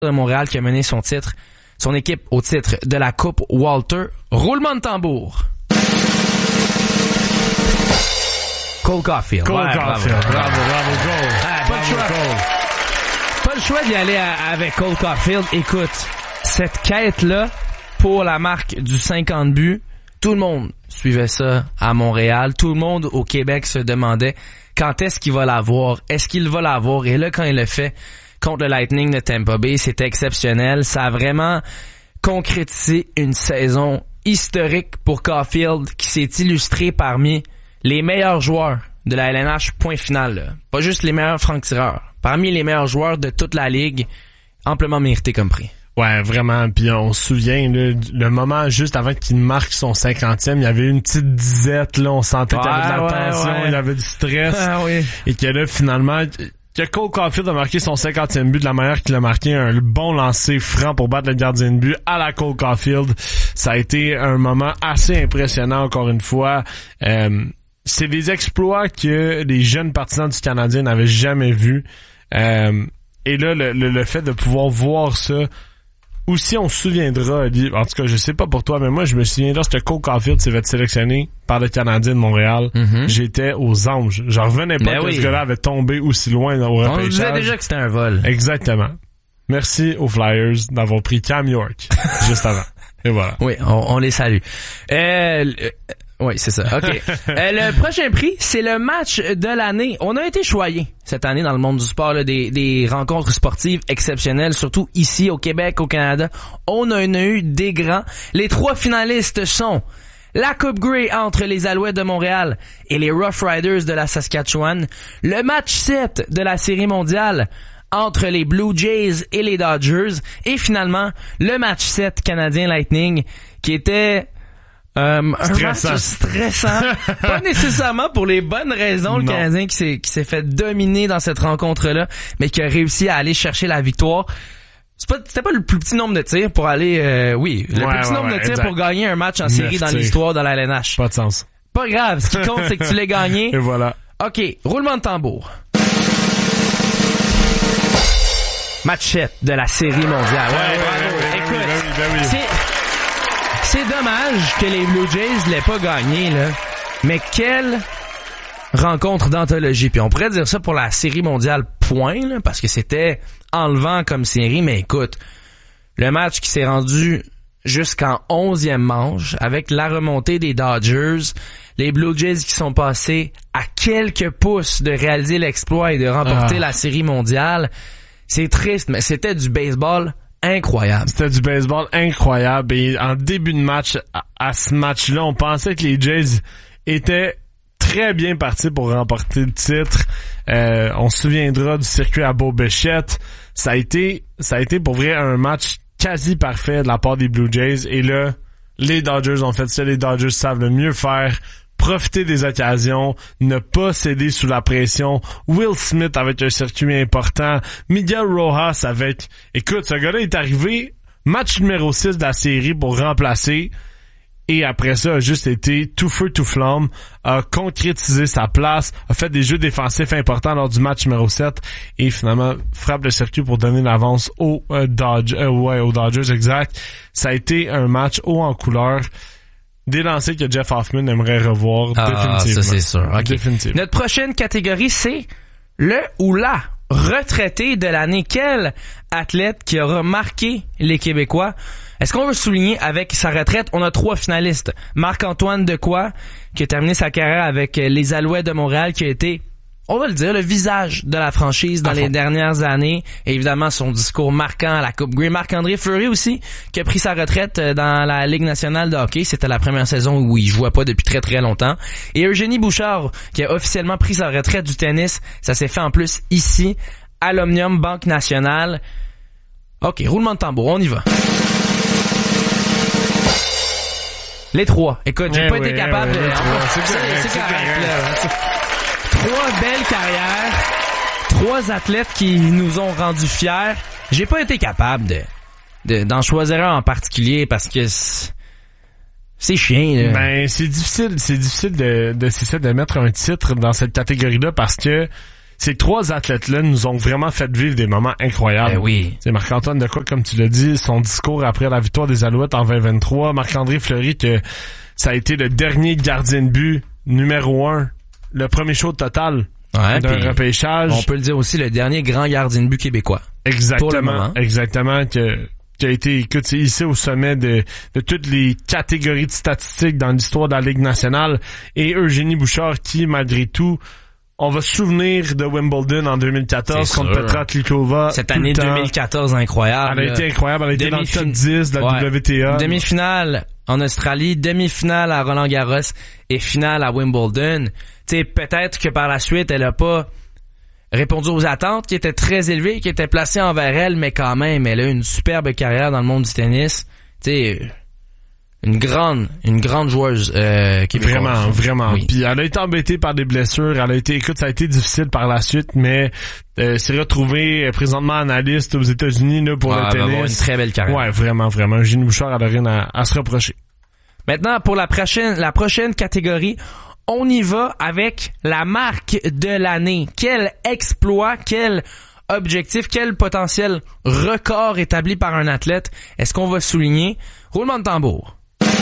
de Montréal qui a mené son équipe au titre de la Coupe Walter. Roulement de tambour. Cole Caulfield. Bravo, Cole. Pas le choix d'y aller avec Cole Caulfield. Écoute, cette quête-là pour la marque du 50 buts, tout le monde suivait ça à Montréal. Tout le monde au Québec se demandait quand est-ce qu'il va l'avoir. Est-ce qu'il va l'avoir? Et là, quand il le fait contre le Lightning de Tampa Bay, c'était exceptionnel. Ça a vraiment concrétisé une saison historique pour Caulfield qui s'est illustré parmi les meilleurs joueurs de la LNH, point final. Là. Pas juste les meilleurs francs-tireurs. Parmi les meilleurs joueurs de toute la ligue, amplement mérité comme prix. Ouais, vraiment. Puis on se souvient, là, le moment juste avant qu'il marque son 50e, il y avait une petite disette, là, on sentait qu'il y avait de la tension, il y avait du stress. Oui. Et que là, finalement, que Cole Caulfield a marqué son 50e but de la manière qu'il a marqué, un bon lancer franc pour battre le gardien de but à la Cole Caulfield. Ça a été un moment assez impressionnant, encore une fois. C'est des exploits que les jeunes partisans du Canadien n'avaient jamais vus. Et là, le fait de pouvoir voir ça, aussi on se souviendra, en tout cas je sais pas pour toi, mais moi je me souviens lorsque Cole Caulfield s'est fait sélectionner par le Canadien de Montréal, j'étais aux anges. J'en revenais pas que ce gars-là avait tombé aussi loin au repêchage. On disait déjà que c'était un vol. Exactement. Merci aux Flyers d'avoir pris Cam York juste avant. Et voilà. Oui, on les salue. Oui, c'est ça. OK. Le prochain prix, c'est le match de l'année. On a été choyés cette année dans le monde du sport, là, des rencontres sportives exceptionnelles, surtout ici au Québec, au Canada. On en a eu des grands. Les 3 finalistes sont la Coupe Grey entre les Alouettes de Montréal et les Rough Riders de la Saskatchewan. Le match 7 de la Série mondiale entre les Blue Jays et les Dodgers. Et finalement, le match 7 Canadien Lightning qui était... un match stressant, pas nécessairement pour les bonnes raisons, le Canadien qui s'est fait dominer dans cette rencontre-là, mais qui a réussi à aller chercher la victoire. C'était pas le plus petit nombre de tirs pour aller, le plus petit nombre de tirs exact. Pour gagner un match en série dans l'histoire de la LNH. Pas de sens. Pas grave, ce qui compte c'est que tu l'as gagné. Et voilà. OK, roulement de tambour. Match 7 de la série mondiale. Écoute, c'est dommage que les Blue Jays l'aient pas gagné, là. Mais quelle rencontre d'anthologie. Puis on pourrait dire ça pour la série mondiale, point, là, parce que c'était enlevant comme série. Mais écoute, le match qui s'est rendu jusqu'en 11e manche, avec la remontée des Dodgers, les Blue Jays qui sont passés à quelques pouces de réaliser l'exploit et de remporter la série mondiale. C'est triste, mais c'était du baseball incroyable. C'était du baseball incroyable et en début de match, à ce match-là, on pensait que les Jays étaient très bien partis pour remporter le titre. On se souviendra du circuit à Beau-Béchette. Ça a été pour vrai un match quasi parfait de la part des Blue Jays et là, les Dodgers ont fait ça. Les Dodgers savent le mieux faire. Profiter des occasions, ne pas céder sous la pression. Will Smith avec un circuit important. Miguel Rojas avec... Écoute, ce gars-là est arrivé, match numéro 6 de la série pour remplacer. Et après ça, a juste été tout feu, tout flamme, a concrétisé sa place, a fait des jeux défensifs importants lors du match numéro 7 et finalement frappe le circuit pour donner l'avance aux Dodgers, exact. Ça a été un match haut en couleur. Des lancers que Jeff Hoffman aimerait revoir définitivement. Ça c'est sûr. Okay. Définitivement. Notre prochaine catégorie, c'est le ou la retraité de l'année. Quel athlète qui aura marqué les Québécois? Est-ce qu'on veut souligner avec sa retraite? On a 3 finalistes. Marc-Antoine Dequoy, qui a terminé sa carrière avec les Alouettes de Montréal, qui a été, on va le dire, le visage de la franchise dans les dernières années. Et évidemment, son discours marquant à la Coupe Grey. Marc-André Fleury aussi, qui a pris sa retraite dans la Ligue nationale de hockey. C'était la première saison où il jouait pas depuis très très longtemps. Et Eugénie Bouchard, qui a officiellement pris sa retraite du tennis. Ça s'est fait en plus ici, à l'Omnium Banque Nationale. OK, roulement de tambour, on y va. Les 3. Écoute, j'ai pas été capable de... C'est correct, là. 3 belles carrières, 3 athlètes qui nous ont rendus fiers. J'ai pas été capable d'en choisir un en particulier parce que c'est chiant, là. Ben, c'est difficile de mettre un titre dans cette catégorie-là parce que ces 3 athlètes-là nous ont vraiment fait vivre des moments incroyables. Oui. C'est Marc-Antoine Dequoy, comme tu l'as dit, son discours après la victoire des Alouettes en 2023. Marc-André Fleury, que ça a été le dernier gardien de but numéro 1, le premier show total d'un repêchage. On peut le dire aussi, le dernier grand gardien de but québécois. Exactement. Pour le moment. Exactement, qui a été, écoute, c'est ici au sommet de toutes les catégories de statistiques dans l'histoire de la Ligue nationale. Et Eugénie Bouchard, qui, malgré tout, on va se souvenir de Wimbledon en 2014 contre Petra Klikova. Cette année 2014 incroyable. Elle a été incroyable. Elle a été dans le top 10 de la WTA. Demi-finale en Australie, demi-finale à Roland-Garros et finale à Wimbledon. Tu sais, peut-être que par la suite, elle a pas répondu aux attentes qui étaient très élevées, qui étaient placées envers elle, mais quand même, elle a une superbe carrière dans le monde du tennis. Tu sais, une grande joueuse québécoise. Vraiment. Oui. Puis elle a été embêtée par des blessures. Ça a été difficile par la suite, mais s'est retrouvée présentement analyste aux États-Unis là, pour le tennis. Elle va avoir une très belle carrière. Ouais, vraiment. Eugénie Bouchard, elle a rien à se reprocher. Maintenant, pour la prochaine catégorie, on y va avec la marque de l'année. Quel exploit, quel objectif, quel potentiel record établi par un athlète est-ce qu'on va souligner? Roulement de tambour.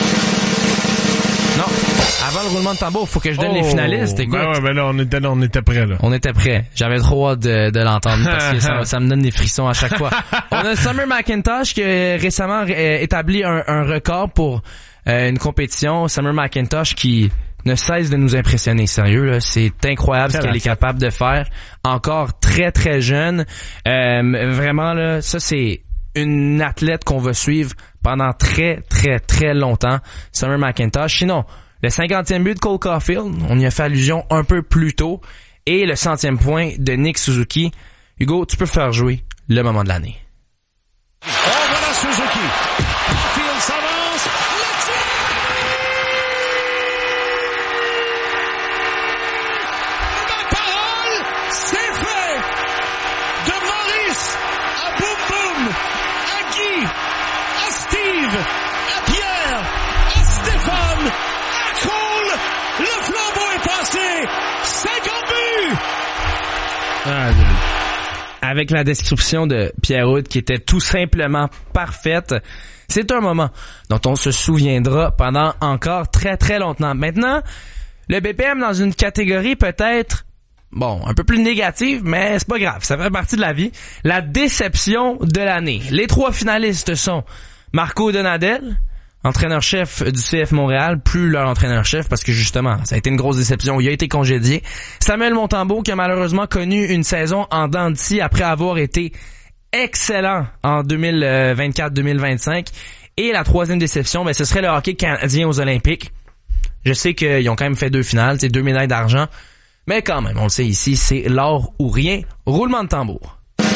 Non, avant le roulement de tambour, faut que je donne les finalistes. Écoute. Ben là, on était prêts, là. On était prêts. J'avais trop hâte de l'entendre parce que ça me donne des frissons à chaque fois. On a Summer McIntosh qui a récemment établi un record pour une compétition. Summer McIntosh qui ne cesse de nous impressionner, sérieux, là. C'est incroyable ce qu'elle est capable de faire. Encore très, très jeune. Vraiment, là, ça, c'est une athlète qu'on va suivre pendant très, très, très longtemps. Summer McIntosh. Sinon, le 50e but de Cole Caulfield, on y a fait allusion un peu plus tôt. Et le 100e point de Nick Suzuki. Hugo, tu peux faire jouer le moment de l'année. Oh, voilà Suzuki. Caulfield s'avance. Ma parole, c'est fait. De Maurice à Boum Boum, à Guy, à Steve, à Pierre, à Stéphane, à Cole. Le flambeau est passé. 50 buts. Avec la description de Pierre-Houd qui était tout simplement parfaite, c'est un moment dont on se souviendra pendant encore très très longtemps. Maintenant, le BPM dans une catégorie peut-être, un peu plus négative, mais c'est pas grave, ça fait partie de la vie. La déception de l'année. Les 3 finalistes sont Marco Donadel, entraîneur-chef du CF Montréal, plus leur entraîneur-chef parce que justement, ça a été une grosse déception. Il a été congédié. Samuel Montembeault qui a malheureusement connu une saison en dents de scie après avoir été excellent en 2024-2025. Et la 3e déception, ce serait le hockey canadien aux Olympiques. Je sais qu'ils ont quand même fait 2 finales, 2 médailles d'argent. Mais quand même, on le sait ici, c'est l'or ou rien. Roulement de tambour.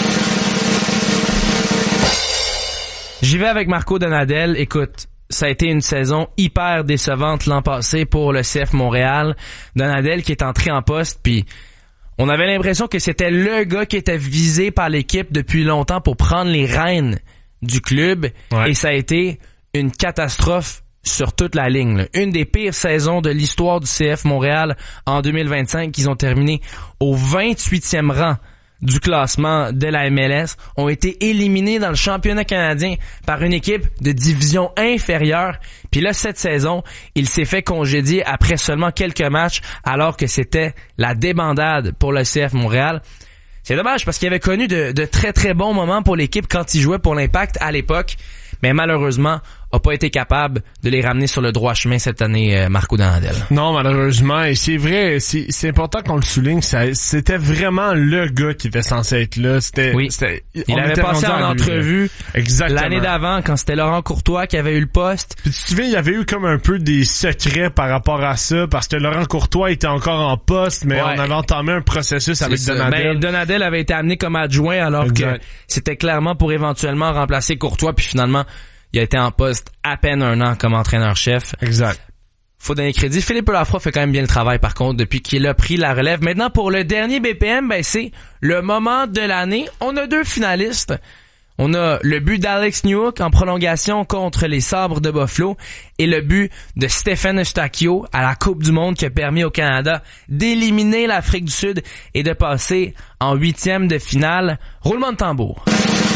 J'y vais avec Marco Donadel. Écoute, ça a été une saison hyper décevante l'an passé pour le CF Montréal. Donadel qui est entré en poste, puis on avait l'impression que c'était le gars qui était visé par l'équipe depuis longtemps pour prendre les rênes du club. Ouais. Et ça a été une catastrophe sur toute la ligne, là. Une des pires saisons de l'histoire du CF Montréal en 2025, qu'ils ont terminé au 28e rang du classement de la MLS, ont été éliminés dans le championnat canadien par une équipe de division inférieure. Puis là, cette saison, il s'est fait congédier après seulement quelques matchs, alors que c'était la débandade pour le CF Montréal. C'est dommage parce qu'il avait connu de très très bons moments pour l'équipe quand il jouait pour l'Impact à l'époque, mais malheureusement, a pas été capable de les ramener sur le droit chemin cette année, Marco Donadel. Non, malheureusement, et c'est vrai, c'est important qu'on le souligne, c'était vraiment le gars qui était censé être là. Il avait passé en entrevue l'année d'avant quand c'était Laurent Courtois qui avait eu le poste. Puis tu te souviens, il y avait eu comme un peu des secrets par rapport à ça, parce que Laurent Courtois était encore en poste, mais on avait entamé un processus avec Donadel. Donadel avait été amené comme adjoint alors que c'était clairement pour éventuellement remplacer Courtois, puis finalement il a été en poste à peine 1 an comme entraîneur-chef. Exact. Faut donner crédit. Philippe Lafroy fait quand même bien le travail, par contre, depuis qu'il a pris la relève. Maintenant, pour le dernier BPM, c'est le moment de l'année. On a 2 finalistes. On a le but d'Alex Newhook en prolongation contre les Sabres de Buffalo et le but de Stephen Eustáquio à la Coupe du Monde qui a permis au Canada d'éliminer l'Afrique du Sud et de passer en 8e de finale. Roulement de tambour.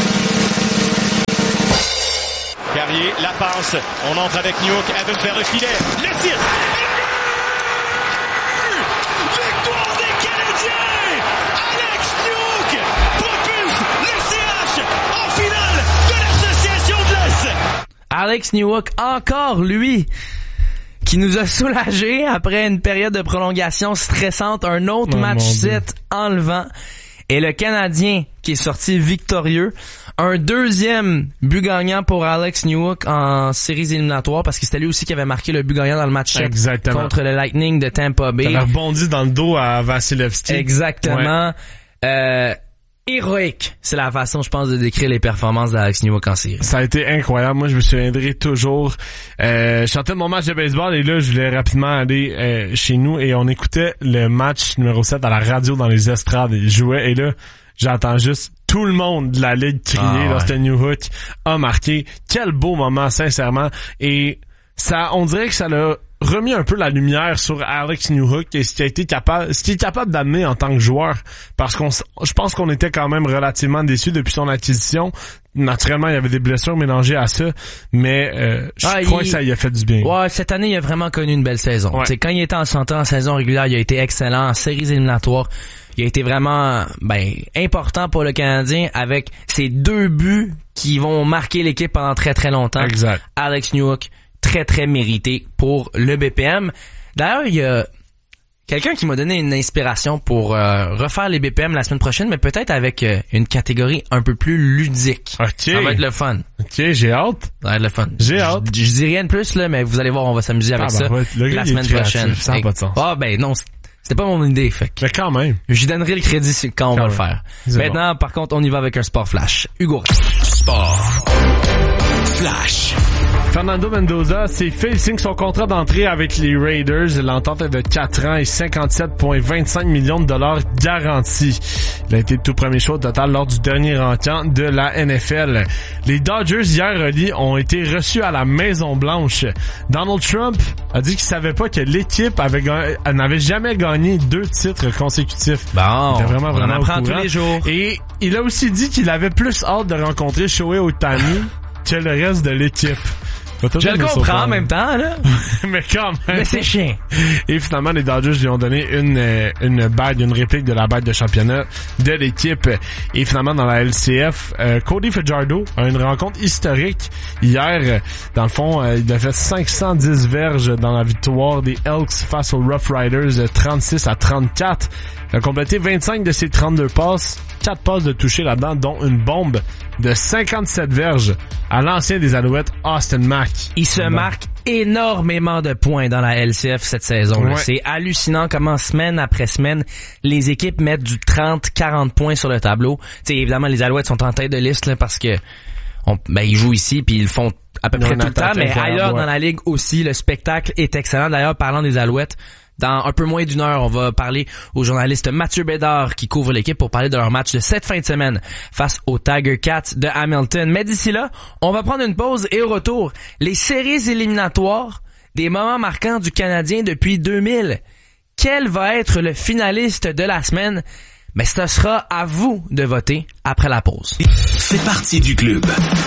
Carrier, la passe, on entre avec Newhook, elle veut faire le filet, le tir! Victoire des Canadiens! Alex Newhook propulse le CH en finale de l'Association de l'Est! Alex Newhook, encore lui, qui nous a soulagés après une période de prolongation stressante, un autre match 7 enlevant. Et le Canadien qui est sorti victorieux. Un deuxième but gagnant pour Alex Newhook en séries éliminatoires parce que c'était lui aussi qui avait marqué le but gagnant dans le match 7 contre le Lightning de Tampa Bay. Il a rebondi dans le dos à Vasilevskiy. Exactement. Ouais. Héroïque, c'est la façon, je pense, de décrire les performances d'Alex Newhook en série. Ça a été incroyable. Moi, je me souviendrai toujours. Je chantais mon match de baseball et là, je voulais rapidement aller chez nous et on écoutait le match numéro 7 à la radio dans les estrades. Il jouait et là, j'entends juste tout le monde de la ligue crier lorsque Newhook a marqué. Quel beau moment, sincèrement. Et ça, on dirait que ça l'a remis un peu la lumière sur Alex Newhook et ce qu'il est capable d'amener en tant que joueur, parce je pense qu'on était quand même relativement déçus depuis son acquisition. Naturellement, il y avait des blessures mélangées à ça, mais je crois que ça y a fait du bien. Ouais, cette année, il a vraiment connu une belle saison. Ouais. Quand il était en santé en saison régulière, il a été excellent en séries éliminatoires. Il a été vraiment important pour le Canadien avec ses 2 buts qui vont marquer l'équipe pendant très très longtemps. Exact. Alex Newhook, très très mérité pour le BPM. D'ailleurs, il y a quelqu'un qui m'a donné une inspiration pour refaire les BPM la semaine prochaine, mais peut-être avec une catégorie un peu plus ludique. Okay. Ça va être le fun. OK, j'ai hâte. Ça va être le fun. J'ai hâte. Je dis rien de plus, là, mais vous allez voir, on va s'amuser avec ça la semaine prochaine. Ça n'a pas de sens. Ah non, c'était pas mon idée, fait que... Mais quand même. J'y donnerai le crédit quand on va le faire. Maintenant, par contre, on y va avec un sport flash. Hugo. Sport flash. Fernando Mendoza s'est fait signe son contrat d'entrée avec les Raiders. L'entente est de 4 ans et 57,25 millions de dollars garantis. Il a été le tout premier choix au total lors du dernier rencan de la NFL. Les Dodgers, hier, Oli, ont été reçus à la Maison-Blanche. Donald Trump a dit qu'il savait pas que l'équipe n'avait jamais gagné 2 titres consécutifs. Bon, vraiment on en apprend tous les jours. Et il a aussi dit qu'il avait plus hâte de rencontrer Shohei Ohtani que le reste de l'équipe. Je le comprends en même temps, là. Mais quand même. Mais c'est chiant. Et finalement, les Dodgers lui ont donné une bague, une réplique de la bague de championnat de l'équipe. Et finalement, dans la LCF, Cody Fajardo a une rencontre historique. Hier, dans le fond, il a fait 510 verges dans la victoire des Elks face aux Rough Riders, 36-34. Il a complété 25 de ses 32 passes, 4 passes de toucher là-dedans, dont une bombe de 57 verges à l'ancien des Alouettes, Austin Mack. Il se marque énormément de points dans la LCF cette saison. Ouais. C'est hallucinant comment semaine après semaine, les équipes mettent du 30-40 points sur le tableau. T'sais, évidemment, les Alouettes sont en tête de liste là, parce que ils jouent ici puis ils le font à peu près tout le temps, mais ailleurs dans la ligue aussi, le spectacle est excellent. D'ailleurs, parlant des Alouettes, dans un peu moins d'une heure, on va parler au journaliste Mathieu Bédard qui couvre l'équipe pour parler de leur match de cette fin de semaine face aux Tiger Cats de Hamilton. Mais d'ici là, on va prendre une pause et au retour, les séries éliminatoires des moments marquants du Canadien depuis 2000. Quel va être le finaliste de la semaine? Mais ce sera à vous de voter après la pause. Fais partie du club.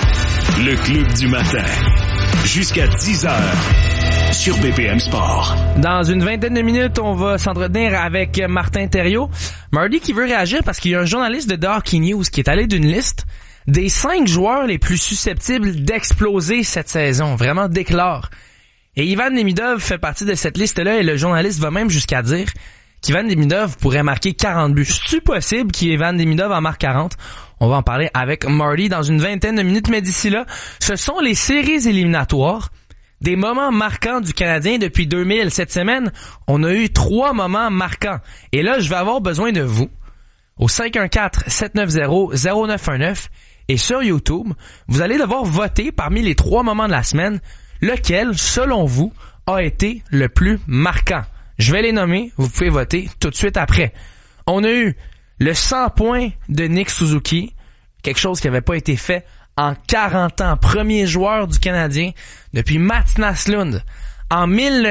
Le club du matin. Jusqu'à 10h. Sur BPM Sport. Dans une vingtaine de minutes, on va s'entretenir avec Martin Thériault. Marty qui veut réagir parce qu'il y a un journaliste de The Hockey News qui est allé d'une liste des 5 joueurs les plus susceptibles d'exploser cette saison. Vraiment d'éclore. Et Ivan Demidov fait partie de cette liste-là et le journaliste va même jusqu'à dire qu'Ivan Demidov pourrait marquer 40 buts. C'est-tu possible qu'Ivan Demidov en marque 40? On va en parler avec Marty dans une vingtaine de minutes, mais d'ici là, ce sont les séries éliminatoires des moments marquants du Canadien depuis 2000. Cette semaine, on a eu 3 moments marquants. Et là, je vais avoir besoin de vous. Au 514-790-0919 et sur YouTube, vous allez devoir voter parmi les 3 moments de la semaine, lequel, selon vous, a été le plus marquant. Je vais les nommer, vous pouvez voter tout de suite après. On a eu le 100 points de Nick Suzuki, quelque chose qui avait pas été fait en 40 ans. Premier joueur du Canadien depuis Mats Naslund en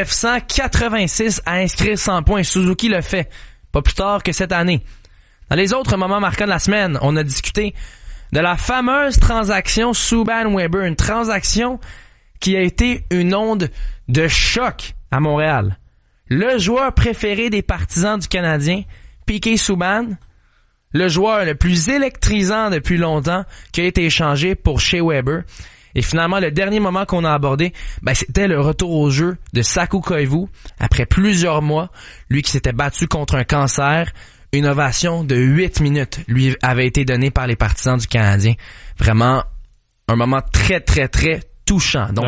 1986 à inscrire 100 points. Suzuki le fait pas plus tard que cette année. Dans les autres moments marquants de la semaine, on a discuté de la fameuse transaction Subban-Weber, une transaction qui a été une onde de choc à Montréal. Le joueur préféré des partisans du Canadien, Piquet Subban, le joueur le plus électrisant depuis longtemps, qui a été échangé pour Shea Weber. Et finalement, le dernier moment qu'on a abordé, c'était le retour au jeu de Saku Koivu après plusieurs mois. Lui qui s'était battu contre un cancer. Une ovation de 8 minutes lui avait été donnée par les partisans du Canadien. Vraiment un moment très, très, très touchant. Donc,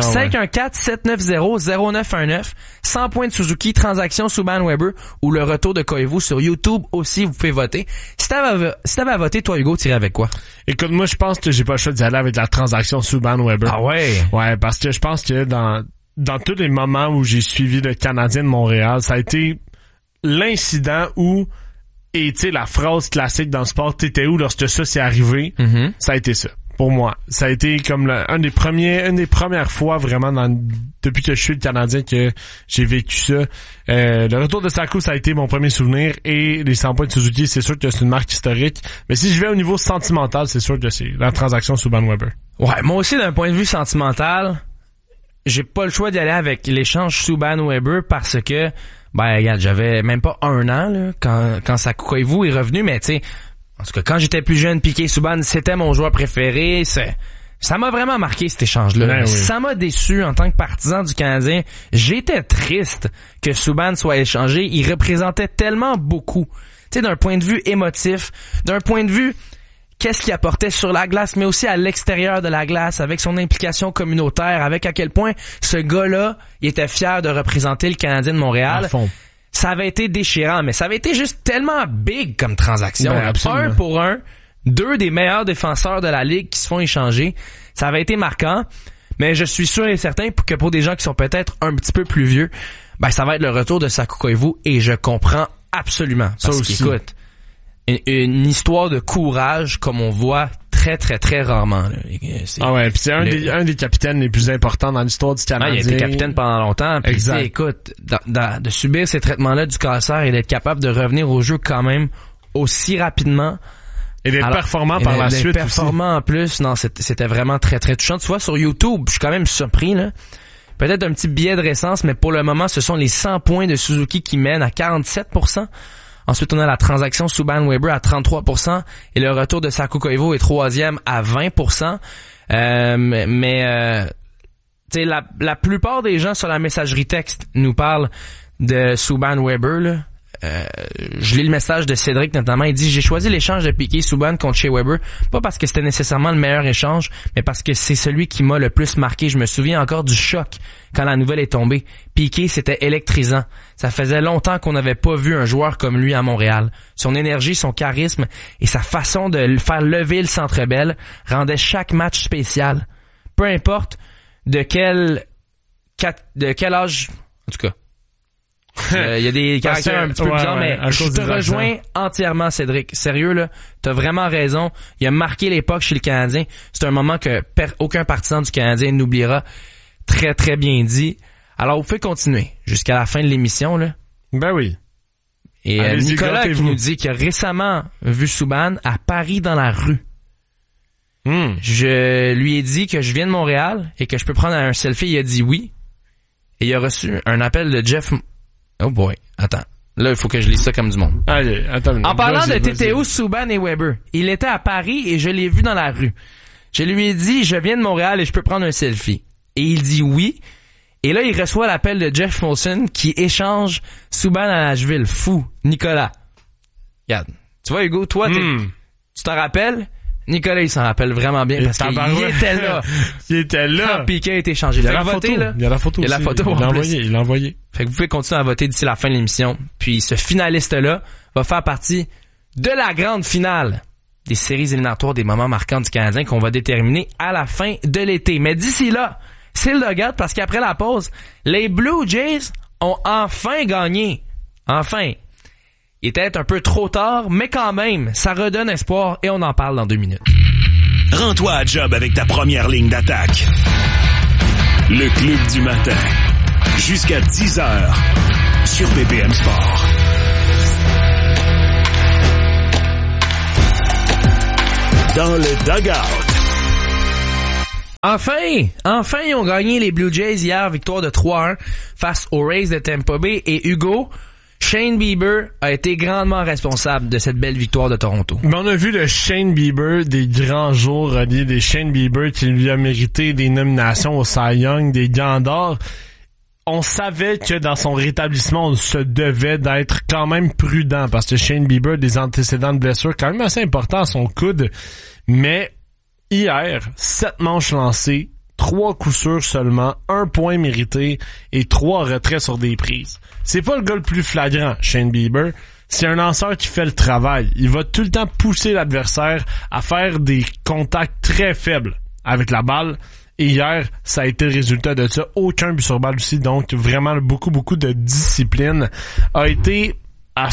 514-790-0919, 100 points de Suzuki, transaction Subban-Weber ou le retour de Koivu sur YouTube aussi, vous pouvez voter. Si t'avais à voter, toi, Hugo, t'irais avec quoi? Écoute, moi, je pense que j'ai pas le choix d'y aller avec la transaction Subban-Weber. Ah ouais? Ouais, parce que je pense que dans tous les moments où j'ai suivi le Canadien de Montréal, ça a été l'incident où, et tu sais, la phrase classique dans le sport, t'étais où lorsque ça s'est arrivé? Mm-hmm. Ça a été ça. Pour moi, ça a été comme une des premières fois vraiment depuis que je suis le Canadien que j'ai vécu ça. Le retour de Saku, ça a été mon premier souvenir, et les 100 points de Suzuki, c'est sûr que c'est une marque historique. Mais si je vais au niveau sentimental, c'est sûr que c'est la transaction Subban-Weber. Ouais, moi aussi, d'un point de vue sentimental, j'ai pas le choix d'y aller avec l'échange Subban-Weber parce que regarde, j'avais même pas 1 an là, quand Saku Koivu est revenu, mais tu sais, en tout cas, quand j'étais plus jeune, Piquet Subban, c'était mon joueur préféré. Ça m'a vraiment marqué, cet échange-là. Ben oui. Ça m'a déçu en tant que partisan du Canadien. J'étais triste que Subban soit échangé. Il représentait tellement beaucoup. Tu sais, d'un point de vue émotif, d'un point de vue qu'est-ce qu'il apportait sur la glace, mais aussi à l'extérieur de la glace, avec son implication communautaire, avec à quel point ce gars-là, il était fier de représenter le Canadien de Montréal. À fond. Ça avait été déchirant, mais ça avait été juste tellement big comme transaction. Ben, 1 pour 1, 2 des meilleurs défenseurs de la Ligue qui se font échanger. Ça avait été marquant, mais je suis sûr et certain que pour des gens qui sont peut-être un petit peu plus vieux, ça va être le retour de Saku Koivu, et je comprends absolument. Parce qu'écoute, une histoire de courage comme on voit très, très, très rarement. Là. Puis c'est un des capitaines les plus importants dans l'histoire du Canadien. Il a été capitaine pendant longtemps. Puis écoute, de subir ces traitements-là du cancer et d'être capable de revenir au jeu quand même aussi rapidement. Et d'être performant par la suite aussi. Performant en plus, non, c'était vraiment très, très touchant. Tu vois, sur YouTube, je suis quand même surpris, là. Peut-être un petit billet de récence, mais pour le moment, ce sont les 100 points de Suzuki qui mènent à 47%. Ensuite, on a la transaction Subban-Weber à 33%, et le retour de Saku Koivu est 3e à 20%. Tu sais, la plupart des gens sur la messagerie texte nous parlent de Subban-Weber, là. Je lis le message de Cédric notamment. Il dit: j'ai choisi l'échange de Piquet Subban contre Shea Weber, pas parce que c'était nécessairement le meilleur échange, mais parce que c'est celui qui m'a le plus marqué. Je me souviens encore du choc quand la nouvelle est tombée. Piquet, c'était électrisant. Ça faisait longtemps qu'on n'avait pas vu un joueur comme lui à Montréal. Son énergie, son charisme et sa façon de faire lever le Centre Bell rendaient chaque match spécial. Peu importe de quel âge, en tout cas. Il y a des caractères un petit peu bizarres, mais je te rejoins entièrement, Cédric. Sérieux, là, t'as vraiment raison. Il a marqué l'époque chez le Canadien. C'est un moment que aucun partisan du Canadien n'oubliera. Très, très bien dit. Alors, vous pouvez continuer jusqu'à la fin de l'émission, là. Ben oui. Et Nicolas qui nous dit qu'il a récemment vu Subban à Paris dans la rue. Je lui ai dit que je viens de Montréal et que je peux prendre un selfie. Il a dit oui. Et il a reçu un appel de Jeff... Oh boy, attends. Là, il faut que je lise ça comme du monde. Allez, attends. En parlant de Tétéo, Subban et Weber, il était à Paris et je l'ai vu dans la rue. Je lui ai dit, je viens de Montréal et je peux prendre un selfie. Et il dit oui. Et là, il reçoit l'appel de Jeff Molson qui échange Subban à Nashville. Fou. Nicolas. Regarde. Tu vois, Hugo, toi, tu t'en rappelles? Nicolas, il s'en rappelle vraiment bien parce qu'il était là. Il était là. Quand Piquet a été échangé. Il y a la photo. Il y a la photo aussi. Il y a la photo. Il l'a envoyé. Fait que vous pouvez continuer à voter d'ici la fin de l'émission. Puis ce finaliste-là va faire partie de la grande finale des séries éliminatoires des moments marquants du Canadien qu'on va déterminer à la fin de l'été. Mais d'ici là, c'est le regarde parce qu'après la pause, les Blue Jays ont enfin gagné. Enfin. Il était un peu trop tard, mais quand même, ça redonne espoir et on en parle dans 2 minutes. Rends-toi à job avec ta première ligne d'attaque. Le Club du matin. Jusqu'à 10h sur BPM Sport. Dans le dugout. Enfin, ils ont gagné les Blue Jays hier, victoire de 3-1 face aux Rays de Tampa Bay. Et Hugo, Shane Bieber a été grandement responsable de cette belle victoire de Toronto. Mais on a vu le Shane Bieber des grands jours, des Shane Bieber qui lui a mérité des nominations au Cy Young, des Gants d'or. On savait que dans son rétablissement, on se devait d'être quand même prudent parce que Shane Bieber a des antécédents de blessures quand même assez importants à son coude. Mais hier, 7 manches lancées, 3 coups sûrs seulement, 1 point mérité et 3 retraits sur des prises. C'est pas le gars le plus flagrant, Shane Bieber. C'est un lanceur qui fait le travail. Il va tout le temps pousser l'adversaire à faire des contacts très faibles avec la balle. Et hier, ça a été le résultat de ça. Aucun but sur balle aussi. Donc, vraiment, beaucoup de discipline. A été à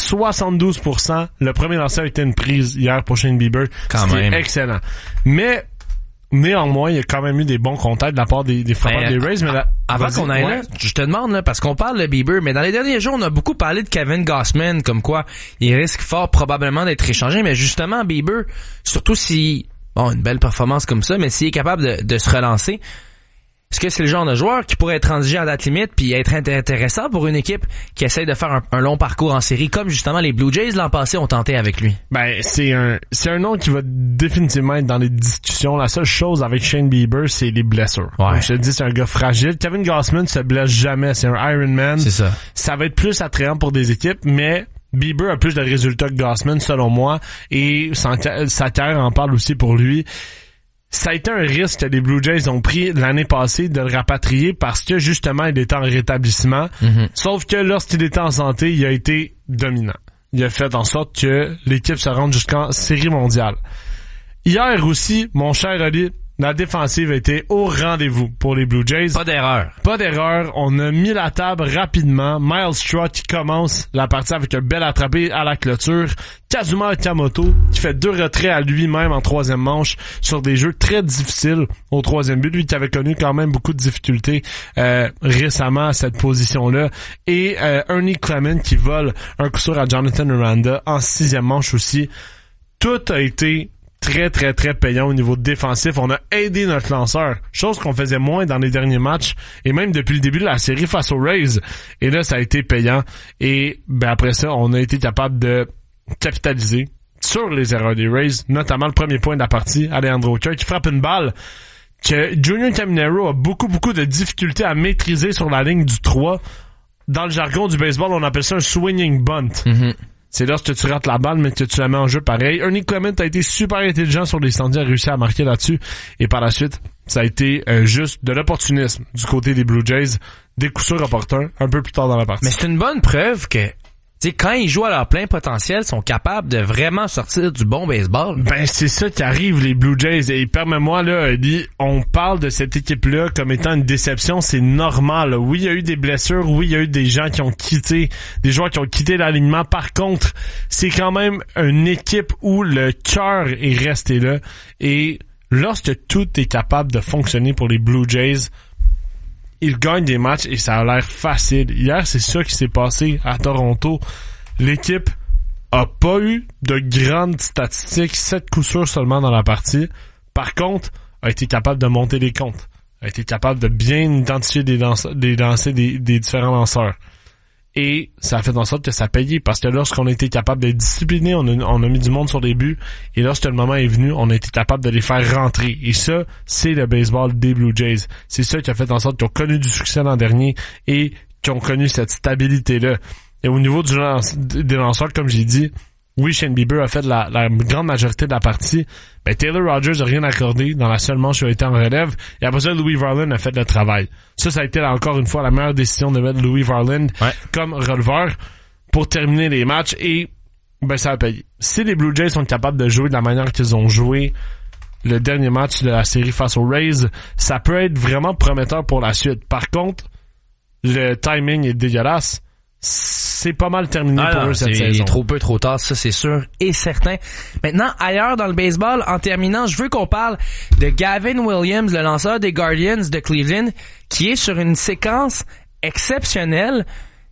72%. Le premier lanceur a été une prise hier pour Shane Bieber. C'était excellent. Mais, néanmoins, il y a quand même eu des bons contacts de la part des frappeurs des Rays. Mais avant qu'on aille là, je te demande, là, parce qu'on parle de Bieber, mais dans les derniers jours, on a beaucoup parlé de Kevin Gausman, comme quoi il risque fort probablement d'être échangé. Mais justement, Bieber, surtout si... Bon, une belle performance comme ça, mais s'il est capable de se relancer, est-ce que c'est le genre de joueur qui pourrait être transigé à date limite puis être intéressant pour une équipe qui essaie de faire un long parcours en série, comme justement les Blue Jays l'an passé ont tenté avec lui? Ben, c'est un nom qui va définitivement être dans les discussions. La seule chose avec Shane Bieber, c'est les blessures. Ouais. Comme je te dis, c'est un gars fragile. Kevin Gausman se blesse jamais. C'est un Iron Man. C'est ça. Ça va être plus attrayant pour des équipes, mais Bieber a plus de résultats que Gausman, selon moi, et sa carrière en parle aussi pour lui. Ça a été un risque que les Blue Jays ont pris l'année passée de le rapatrier parce que, justement, il était en rétablissement. Mm-hmm. Sauf que lorsqu'il était en santé, il a été dominant. Il a fait en sorte que l'équipe se rende jusqu'en série mondiale. Hier aussi, mon cher Oli, la défensive a été au rendez-vous pour les Blue Jays. Pas d'erreur. On a mis la table rapidement. Myles Straw qui commence la partie avec un bel attrapé à la clôture. Kazuma Okamoto qui fait 2 retraits à lui-même en 3e manche sur des jeux très difficiles au 3e but. Lui qui avait connu quand même beaucoup de difficultés récemment à cette position-là. Et Ernie Clement qui vole un coup sûr à Jonathan Miranda en 6e manche aussi. Tout a été très payant au niveau défensif. On a aidé notre lanceur, chose qu'on faisait moins dans les derniers matchs et même depuis le début de la série face aux Rays. Et là, ça a été payant. Et après ça, on a été capable de capitaliser sur les erreurs des Rays, notamment le premier point de la partie, Alejandro Kirk qui frappe une balle que Junior Caminero a beaucoup de difficultés à maîtriser sur la ligne du 3. Dans le jargon du baseball, on appelle ça un swinging bunt. Mm-hmm. C'est lorsque tu rates la balle, mais que tu la mets en jeu pareil. Ernie Clement a été super intelligent sur les stands, a réussi à marquer là-dessus. Et par la suite, ça a été juste de l'opportunisme du côté des Blue Jays. Des coups sûrs opportuns un peu plus tard dans la partie. Mais c'est une bonne preuve que, tu sais, quand ils jouent à leur plein potentiel, ils sont capables de vraiment sortir du bon baseball. Ben, c'est ça qui arrive, les Blue Jays. Et permets-moi, là, on parle de cette équipe-là comme étant une déception. C'est normal, là. Oui, il y a eu des blessures. Oui, il y a eu des gens qui ont quitté, des joueurs qui ont quitté l'alignement. Par contre, c'est quand même une équipe où le cœur est resté là. Et lorsque tout est capable de fonctionner pour les Blue Jays, ils gagnent des matchs et ça a l'air facile. Hier, c'est ça qui s'est passé à Toronto. L'équipe a pas eu de grandes statistiques, 7 coups sûrs seulement dans la partie. Par contre, a été capable de monter les comptes. A été capable de bien identifier des lancers des différents lanceurs. Et ça a fait en sorte que ça payait parce que lorsqu'on a été capable d'être discipliné, on a mis du monde sur les buts et lorsque le moment est venu, on a été capable de les faire rentrer. Et ça, c'est le baseball des Blue Jays. C'est ça qui a fait en sorte qu'ils ont connu du succès l'an dernier et qui ont connu cette stabilité-là. Et au niveau des lanceurs, comme j'ai dit, oui, Shane Bieber a fait la grande majorité de la partie. Ben, Taylor Rogers a rien accordé dans la seule manche où il a été en relève. Et après ça, Louis Varland a fait le travail. Ça a été encore une fois la meilleure décision de mettre Louis Varland comme releveur pour terminer les matchs. Et ben ça a payé. Si les Blue Jays sont capables de jouer de la manière qu'ils ont joué le dernier match de la série face aux Rays, ça peut être vraiment prometteur pour la suite. Par contre, le timing est dégueulasse. c'est pas mal terminé pour eux cette saison. Il est trop peu, trop tard, ça c'est sûr et certain. Maintenant, ailleurs dans le baseball, en terminant, je veux qu'on parle de Gavin Williams, le lanceur des Guardians de Cleveland, qui est sur une séquence exceptionnelle.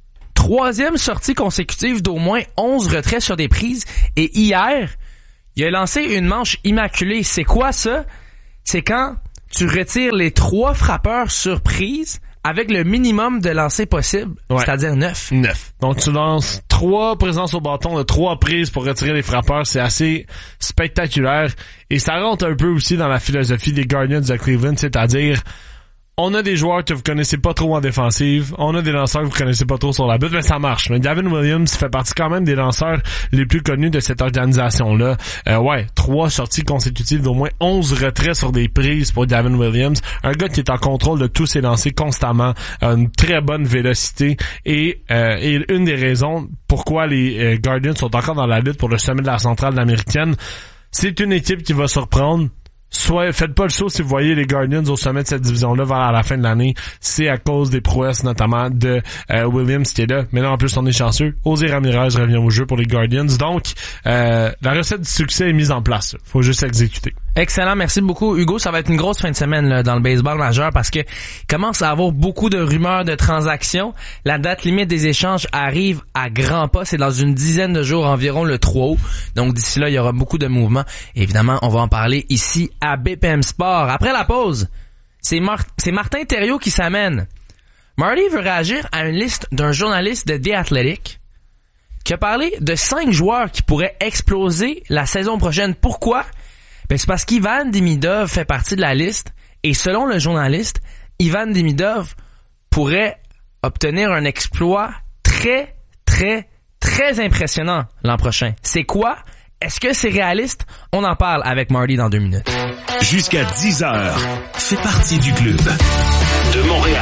3e sortie consécutive d'au moins 11 retraits sur des prises. Et hier, il a lancé une manche immaculée. C'est quoi ça? C'est quand tu retires les 3 frappeurs sur prise avec le minimum de lancers possible, c'est-à-dire 9. 9. Donc tu lances 3 présences au bâton de 3 prises pour retirer les frappeurs. C'est assez spectaculaire. Et ça rentre un peu aussi dans la philosophie des Guardians de Cleveland, c'est-à-dire on a des joueurs que vous connaissez pas trop en défensive, on a des lanceurs que vous connaissez pas trop sur la butte, mais ça marche. Mais Gavin Williams fait partie quand même des lanceurs les plus connus de cette organisation-là. 3 sorties consécutives d'au moins 11 retraits sur des prises pour Gavin Williams. Un gars qui est en contrôle de tous ses lancers constamment, une très bonne vélocité et une des raisons pourquoi les Guardians sont encore dans la lutte pour le sommet de la centrale américaine. C'est une équipe qui va surprendre. Faites pas le saut si vous voyez les Guardians au sommet de cette division-là vers la fin de l'année. C'est à cause des prouesses, notamment de Williams qui est là. Mais là, en plus, on est chanceux. José Ramirez revient au jeu pour les Guardians. Donc, la recette du succès est mise en place. Faut juste exécuter. Excellent, merci beaucoup Hugo. Ça va être une grosse fin de semaine là, dans le baseball majeur parce que il commence à avoir beaucoup de rumeurs de transactions. La date limite des échanges arrive à grands pas. C'est dans une dizaine de jours environ, le 3 août. Donc d'ici là, il y aura beaucoup de mouvements. Évidemment, on va en parler ici à BPM Sport. Après la pause, c'est Martin Thériault qui s'amène. Marty veut réagir à une liste d'un journaliste de The Athletic qui a parlé de 5 joueurs qui pourraient exploser la saison prochaine. Pourquoi? Ben, c'est parce qu'Ivan Demidov fait partie de la liste et selon le journaliste, Ivan Demidov pourrait obtenir un exploit très, très, très impressionnant l'an prochain. C'est quoi? Est-ce que c'est réaliste? On en parle avec Marty dans 2 minutes. Jusqu'à 10h, fais partie du club. De Montréal,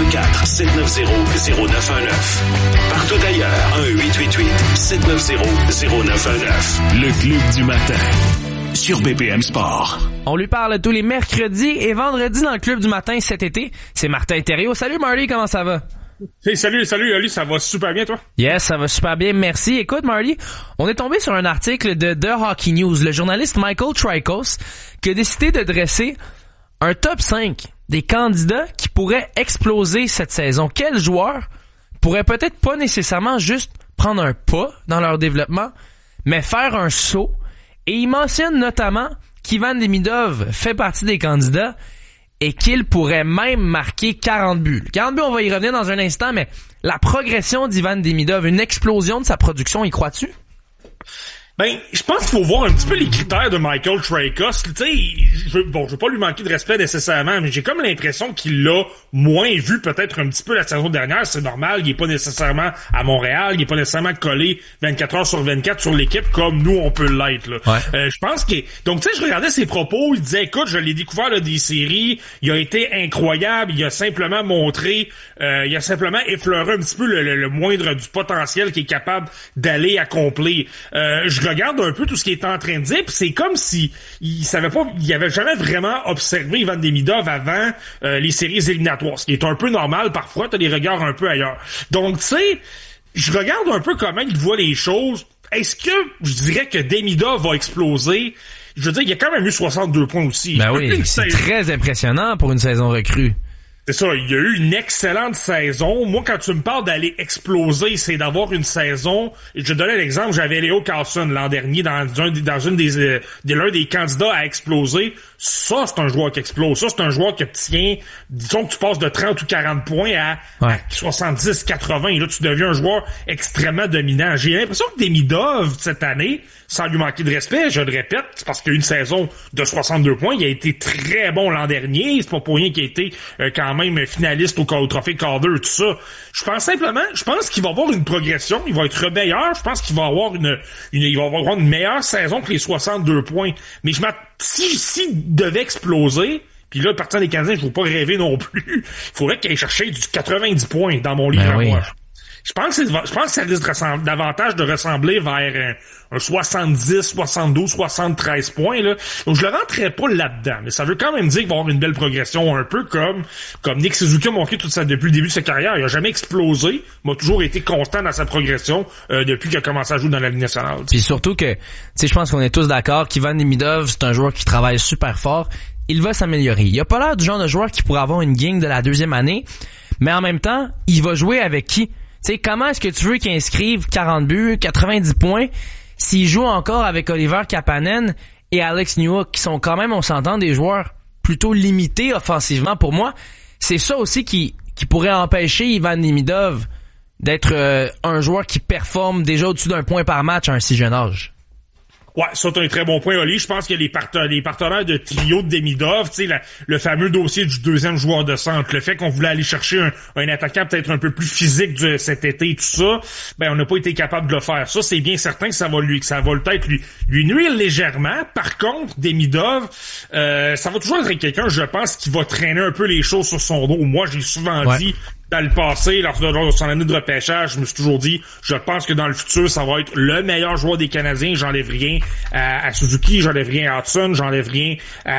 514-790-0919. Partout ailleurs, 1-888-790-0919. Le club du matin. Sur BPM Sport. On lui parle tous les mercredis et vendredis dans le club du matin cet été. C'est Martin Thériault. Salut Marty, comment ça va? Hey, salut Ali, ça va super bien toi? Yes, ça va super bien, merci. Écoute Marty, on est tombé sur un article de The Hockey News, le journaliste Michael Tricos, qui a décidé de dresser un top 5 des candidats qui pourraient exploser cette saison. Quels joueurs pourraient peut-être pas nécessairement juste prendre un pas dans leur développement, mais faire un saut. Et il mentionne notamment qu'Ivan Demidov fait partie des candidats et qu'il pourrait même marquer 40 buts. 40 buts, on va y revenir dans un instant, mais la progression d'Ivan Demidov, une explosion de sa production, y crois-tu? Ben, je pense qu'il faut voir un petit peu les critères de Michael Tricos. Tu sais, je veux pas lui manquer de respect nécessairement, mais j'ai comme l'impression qu'il l'a moins vu peut-être un petit peu la saison dernière. C'est normal, il est pas nécessairement à Montréal, il est pas nécessairement collé 24 heures sur 24 sur l'équipe comme nous on peut l'être. Là. Ouais. Je pense que donc tu sais, je regardais ses propos, il disait écoute, je l'ai découvert là, des séries, il a été incroyable, il a simplement montré, il a simplement effleuré un petit peu le moindre du potentiel qu'il est capable d'aller accomplir. Je regarde un peu tout ce qu'il est en train de dire, puis c'est comme si il savait pas, il avait jamais vraiment observé Ivan Demidov avant les séries éliminatoires, ce qui est un peu normal parfois, t'as des regards un peu ailleurs. Donc tu sais, je regarde un peu comment il voit les choses. Est-ce que je dirais que Demidov va exploser? Je veux dire, il a quand même eu 62 points aussi. Ben oui, c'est très impressionnant pour une saison recrue. C'est ça, il y a eu une excellente saison. Moi, quand tu me parles d'aller exploser, c'est d'avoir une saison. Je donnais l'exemple, j'avais Leo Carlson l'an dernier dans l'un des candidats à exploser. Ça, c'est un joueur qui explose. Ça, c'est un joueur qui obtient, disons que tu passes de 30 ou 40 points à 70, 80. Et là, tu deviens un joueur extrêmement dominant. J'ai l'impression que Demidov, cette année, sans lui manquer de respect, je le répète, c'est parce qu'il y a eu une saison de 62 points. Il a été très bon l'an dernier. C'est pas pour rien qu'il a été quand même finaliste au trophée Calder, tout ça. Je pense qu'il va avoir une progression. Il va être meilleur. Je pense qu'il va avoir il va avoir une meilleure saison que les 62 points. Mais s'il devait exploser, puis là, partant des Canadiens, je ne veux pas rêver non plus. Il faudrait qu'il aille chercher du 90 points dans mon livre à moi. Je pense que ça risque davantage de ressembler vers un 70, 72, 73 points, là. Donc, je le rentrerai pas là-dedans. Mais ça veut quand même dire qu'il va y avoir une belle progression, un peu comme Nick Suzuki a montré depuis le début de sa carrière. Il a jamais explosé, mais a toujours été constant dans sa progression, depuis qu'il a commencé à jouer dans la Ligue nationale. Puis surtout que, tu sais, je pense qu'on est tous d'accord qu'Ivan Demidov, c'est un joueur qui travaille super fort. Il va s'améliorer. Il a pas l'air du genre de joueur qui pourrait avoir une gang de la deuxième année, mais en même temps, il va jouer avec qui? Tu sais, comment est-ce que tu veux qu'il inscrive 40 buts, 90 points, s'il joue encore avec Oliver Kapanen et Alex Newhook, qui sont quand même, on s'entend, des joueurs plutôt limités offensivement. Pour moi, c'est ça aussi qui pourrait empêcher Ivan Demidov d'être un joueur qui performe déjà au-dessus d'un point par match à un si jeune âge. Ouais, ça c'est un très bon point, Oli. Je pense que les partenaires de trio de Demidov, tu sais, le fameux dossier du deuxième joueur de centre, le fait qu'on voulait aller chercher un attaquant peut-être un peu plus physique cet été et tout ça, ben on n'a pas été capable de le faire. Ça, c'est bien certain que ça va peut-être lui nuire légèrement. Par contre, Demidov, ça va toujours être quelqu'un, je pense, qui va traîner un peu les choses sur son dos. Moi, j'ai souvent dit dans le passé, lors de son année de repêchage, je me suis toujours dit, je pense que dans le futur, ça va être le meilleur joueur des Canadiens. J'enlève rien à Suzuki, j'enlève rien à Hudson, j'enlève rien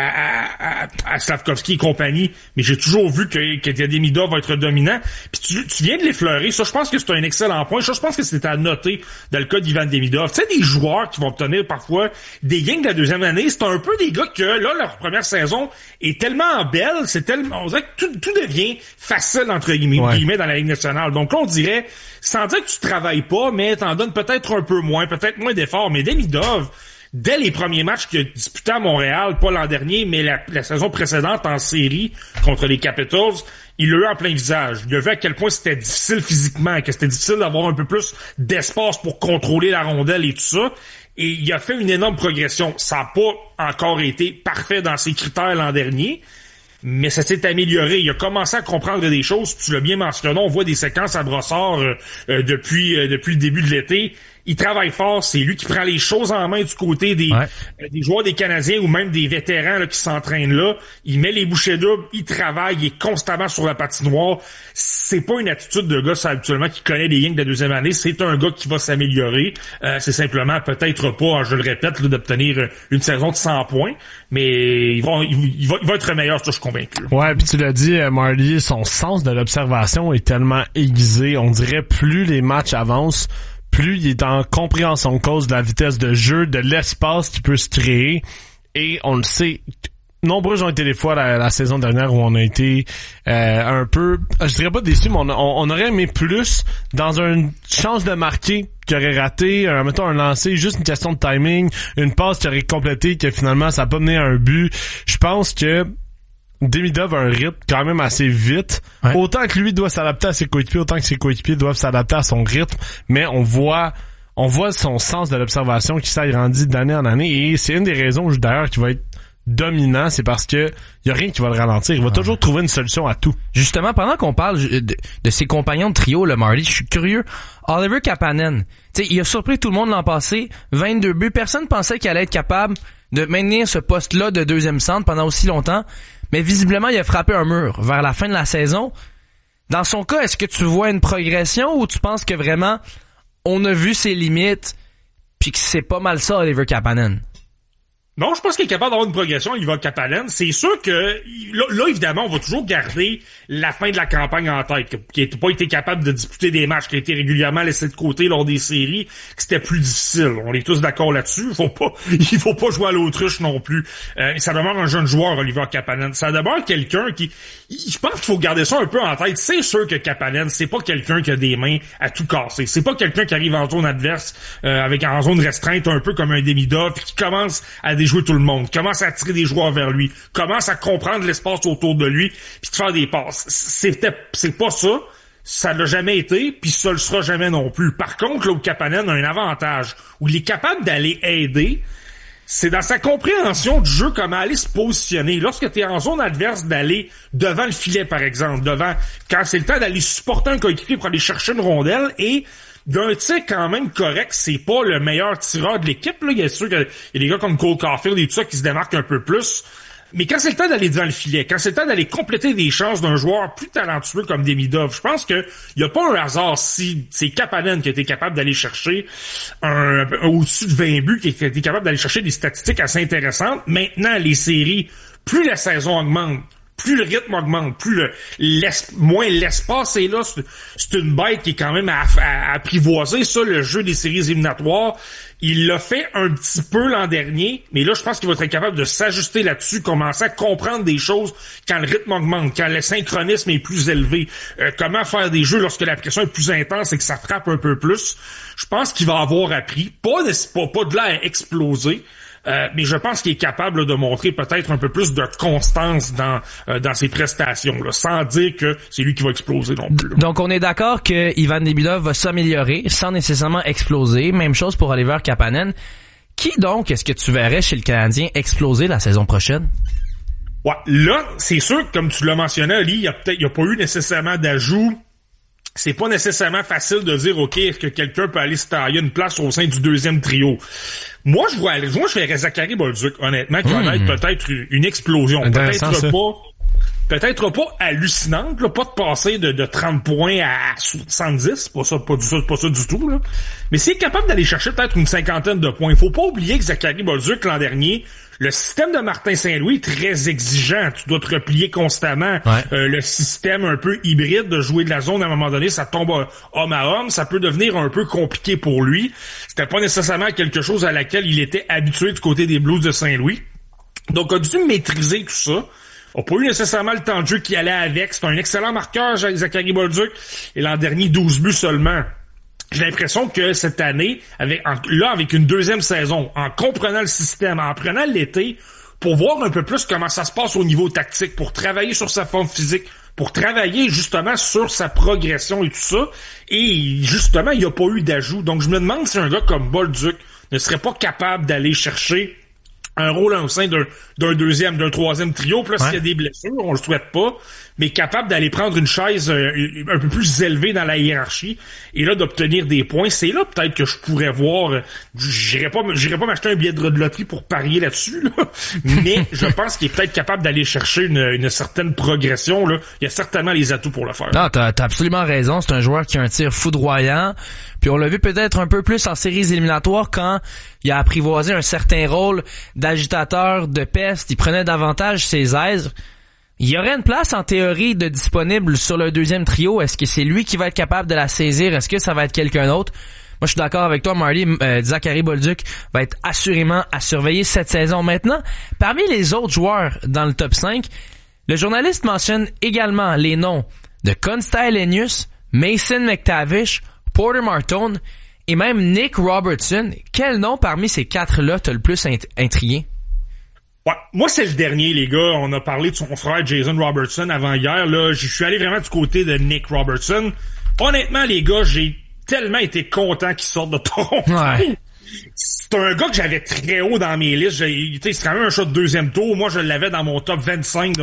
à Slavkovski et compagnie. Mais j'ai toujours vu que Demidov va être dominant. Puis tu viens de l'effleurer. Ça, je pense que c'est un excellent point. Ça, je pense que c'est à noter dans le cas d'Ivan Demidov. Tu sais, des joueurs qui vont obtenir parfois des gains de la deuxième année, c'est un peu des gars que, là, leur première saison est tellement belle, on dirait que tout devient facile, entre guillemets, dans la Ligue nationale. Donc là, on dirait, sans dire que tu travailles pas, mais t'en donnes peut-être un peu moins, peut-être moins d'efforts. Mais Demidov, dès les premiers matchs qu'il a disputés à Montréal, pas l'an dernier, mais la saison précédente en série contre les Capitals, il l'a eu en plein visage. Il a vu à quel point c'était difficile physiquement, que c'était difficile d'avoir un peu plus d'espace pour contrôler la rondelle et tout ça. Et il a fait une énorme progression. Ça n'a pas encore été parfait dans ses critères l'an dernier, mais ça s'est amélioré. Il a commencé à comprendre des choses. Tu l'as bien mentionné, on voit des séquences à Brossard depuis le début de l'été. Il travaille fort, c'est lui qui prend les choses en main du côté des joueurs des Canadiens ou même des vétérans là, qui s'entraînent là. Il met les bouchées doubles, il travaille, il est constamment sur la patinoire. C'est pas une attitude de gars, ça, habituellement, qui connaît les lignes de la deuxième année. C'est un gars qui va s'améliorer. C'est simplement peut-être pas, je le répète, là, d'obtenir une saison de 100 points, mais il va être meilleur, ça, je suis convaincu. Ouais, puis tu l'as dit, Marley, son sens de l'observation est tellement aiguisé. On dirait plus les matchs avancent, plus il est en compréhension cause de la vitesse de jeu, de l'espace qui peut se créer. Et on le sait, nombreux ont été les fois la saison dernière où on a été un peu, je dirais pas déçus, mais on aurait aimé plus dans une chance de marquer qui aurait raté, mettons un lancer, juste une question de timing, une passe qui aurait complété, que finalement ça n'a pas mené à un but. Je pense que Demidov a un rythme quand même assez vite. Ouais. Autant que lui doit s'adapter à ses coéquipiers, autant que ses coéquipiers doivent s'adapter à son rythme. Mais on voit son sens de l'observation qui s'agrandit d'année en année. Et c'est une des raisons, d'ailleurs, qu'il va être dominant, c'est parce que y a rien qui va le ralentir. Il va toujours trouver une solution à tout. Justement, pendant qu'on parle de ses compagnons de trio, le Marley, je suis curieux. Oliver Kapanen, tu sais, il a surpris tout le monde l'an passé. 22 buts. Personne pensait qu'il allait être capable de maintenir ce poste-là de deuxième centre pendant aussi longtemps. Mais visiblement, il a frappé un mur vers la fin de la saison. Dans son cas, est-ce que tu vois une progression ou tu penses que vraiment on a vu ses limites puis que c'est pas mal ça, Oliver Kapanen? Non, je pense qu'il est capable d'avoir une progression, Oliver Kapanen. C'est sûr que, là, évidemment, on va toujours garder la fin de la campagne en tête, qui n'a pas été capable de disputer des matchs, qui a été régulièrement laissé de côté lors des séries, que c'était plus difficile. On est tous d'accord là-dessus. Il faut pas jouer à l'autruche non plus. Ça demeure un jeune joueur, Oliver Kapanen. Ça demeure quelqu'un qui, je pense qu'il faut garder ça un peu en tête. C'est sûr que Kapanen, c'est pas quelqu'un qui a des mains à tout casser. C'est pas quelqu'un qui arrive en zone adverse, en zone restreinte, un peu comme un Demidov, puis qui commence à déjouer tout le monde, commence à attirer des joueurs vers lui, commence à comprendre l'espace autour de lui, puis de faire des passes. C'est pas ça. Ça l'a jamais été, puis ça le sera jamais non plus. Par contre, là où Kapanen a un avantage, où il est capable d'aller aider, c'est dans sa compréhension du jeu, comment aller se positionner. Lorsque tu es en zone adverse, d'aller devant le filet, par exemple, quand c'est le temps d'aller supporter un coéquipier pour aller chercher une rondelle, et d'un tir quand même correct, c'est pas le meilleur tireur de l'équipe, là. Il y a sûr qu'il y a des gars comme Cole Caulfield et tout ça qui se démarquent un peu plus. Mais quand c'est le temps d'aller devant le filet, quand c'est le temps d'aller compléter des chances d'un joueur plus talentueux comme Demidov, je pense que il y a pas un hasard si c'est Kapanen qui a été capable d'aller chercher un au-dessus de 20 buts, qui a été capable d'aller chercher des statistiques assez intéressantes. Maintenant, les séries, plus la saison augmente, plus le rythme augmente, plus moins l'espace est là. C'est une bête qui est quand même à apprivoiser, ça, le jeu des séries éliminatoires. Il l'a fait un petit peu l'an dernier, mais là, je pense qu'il va être capable de s'ajuster là-dessus, commencer à comprendre des choses quand le rythme augmente, quand le synchronisme est plus élevé, comment faire des jeux lorsque la pression est plus intense et que ça frappe un peu plus. Je pense qu'il va avoir appris, pas de là à exploser, mais je pense qu'il est capable de montrer peut-être un peu plus de constance dans ses prestations, là, sans dire que c'est lui qui va exploser non plus. Là. Donc on est d'accord que Ivan Demidov va s'améliorer sans nécessairement exploser. Même chose pour Oliver Kapanen. Qui donc est-ce que tu verrais chez le Canadien exploser la saison prochaine? Ouais, là, c'est sûr que comme tu l'as mentionné, Ali, il y a pas eu nécessairement d'ajout. C'est pas nécessairement facile de dire, OK, est-ce que quelqu'un peut aller se tailler une place au sein du deuxième trio? Moi, je verrais Zachary Bolduc, honnêtement, qui va être peut-être une explosion. Peut-être pas hallucinante, là, pas de passer de 30 points à 70, pas ça du tout, là. Mais s'il est capable d'aller chercher peut-être une cinquantaine de points, il faut pas oublier que Zachary Bolduc, l'an dernier, le système de Martin Saint-Louis est très exigeant. Tu dois te replier constamment. Ouais. Le système un peu hybride de jouer de la zone, à un moment donné, ça tombe homme à homme. Ça peut devenir un peu compliqué pour lui. C'était pas nécessairement quelque chose à laquelle il était habitué du côté des Blues de Saint-Louis. Donc, a dû maîtriser tout ça. A pas eu nécessairement le temps de jeu qui allait avec. C'est un excellent marqueur, Zachary Bolduc. Et l'an dernier, 12 buts seulement. J'ai l'impression que cette année, avec une deuxième saison, en comprenant le système, en prenant l'été, pour voir un peu plus comment ça se passe au niveau tactique, pour travailler sur sa forme physique, pour travailler justement sur sa progression et tout ça. Et justement, il n'y a pas eu d'ajout. Donc je me demande si un gars comme Bolduc ne serait pas capable d'aller chercher un rôle au sein d'un deuxième, d'un troisième trio. Puis là, s'il y a des blessures, on le souhaite pas, mais capable d'aller prendre une chaise un peu plus élevée dans la hiérarchie et là d'obtenir des points. C'est là peut-être que je pourrais voir. J'irais pas m'acheter un billet de loterie pour parier là-dessus, là. Mais je pense qu'il est peut-être capable d'aller chercher une certaine progression. Là. Il y a certainement les atouts pour le faire. Non, t'as absolument raison. C'est un joueur qui a un tir foudroyant. Puis on l'a vu peut-être un peu plus en séries éliminatoires quand il a apprivoisé un certain rôle d'agitateur, de peste. Il prenait davantage ses aises. Il y aurait une place en théorie de disponible sur le deuxième trio. Est-ce que c'est lui qui va être capable de la saisir? Est-ce que ça va être quelqu'un d'autre? Moi, je suis d'accord avec toi, Marty. Zachary Bolduc va être assurément à surveiller cette saison. Maintenant, parmi les autres joueurs dans le top 5, le journaliste mentionne également les noms de Konsta Helenius, Mason McTavish, Porter Martone et même Nick Robertson. Quel nom parmi ces quatre-là t'as le plus intrigué? Ouais, moi c'est le dernier, les gars. On a parlé de son frère Jason Robertson avant hier. Là, je suis allé vraiment du côté de Nick Robertson. Honnêtement, les gars, j'ai tellement été content qu'il sorte de Toronto. Ouais. C'est un gars que j'avais très haut dans mes listes. C'est quand même un choix de deuxième tour. Moi, je l'avais dans mon top 25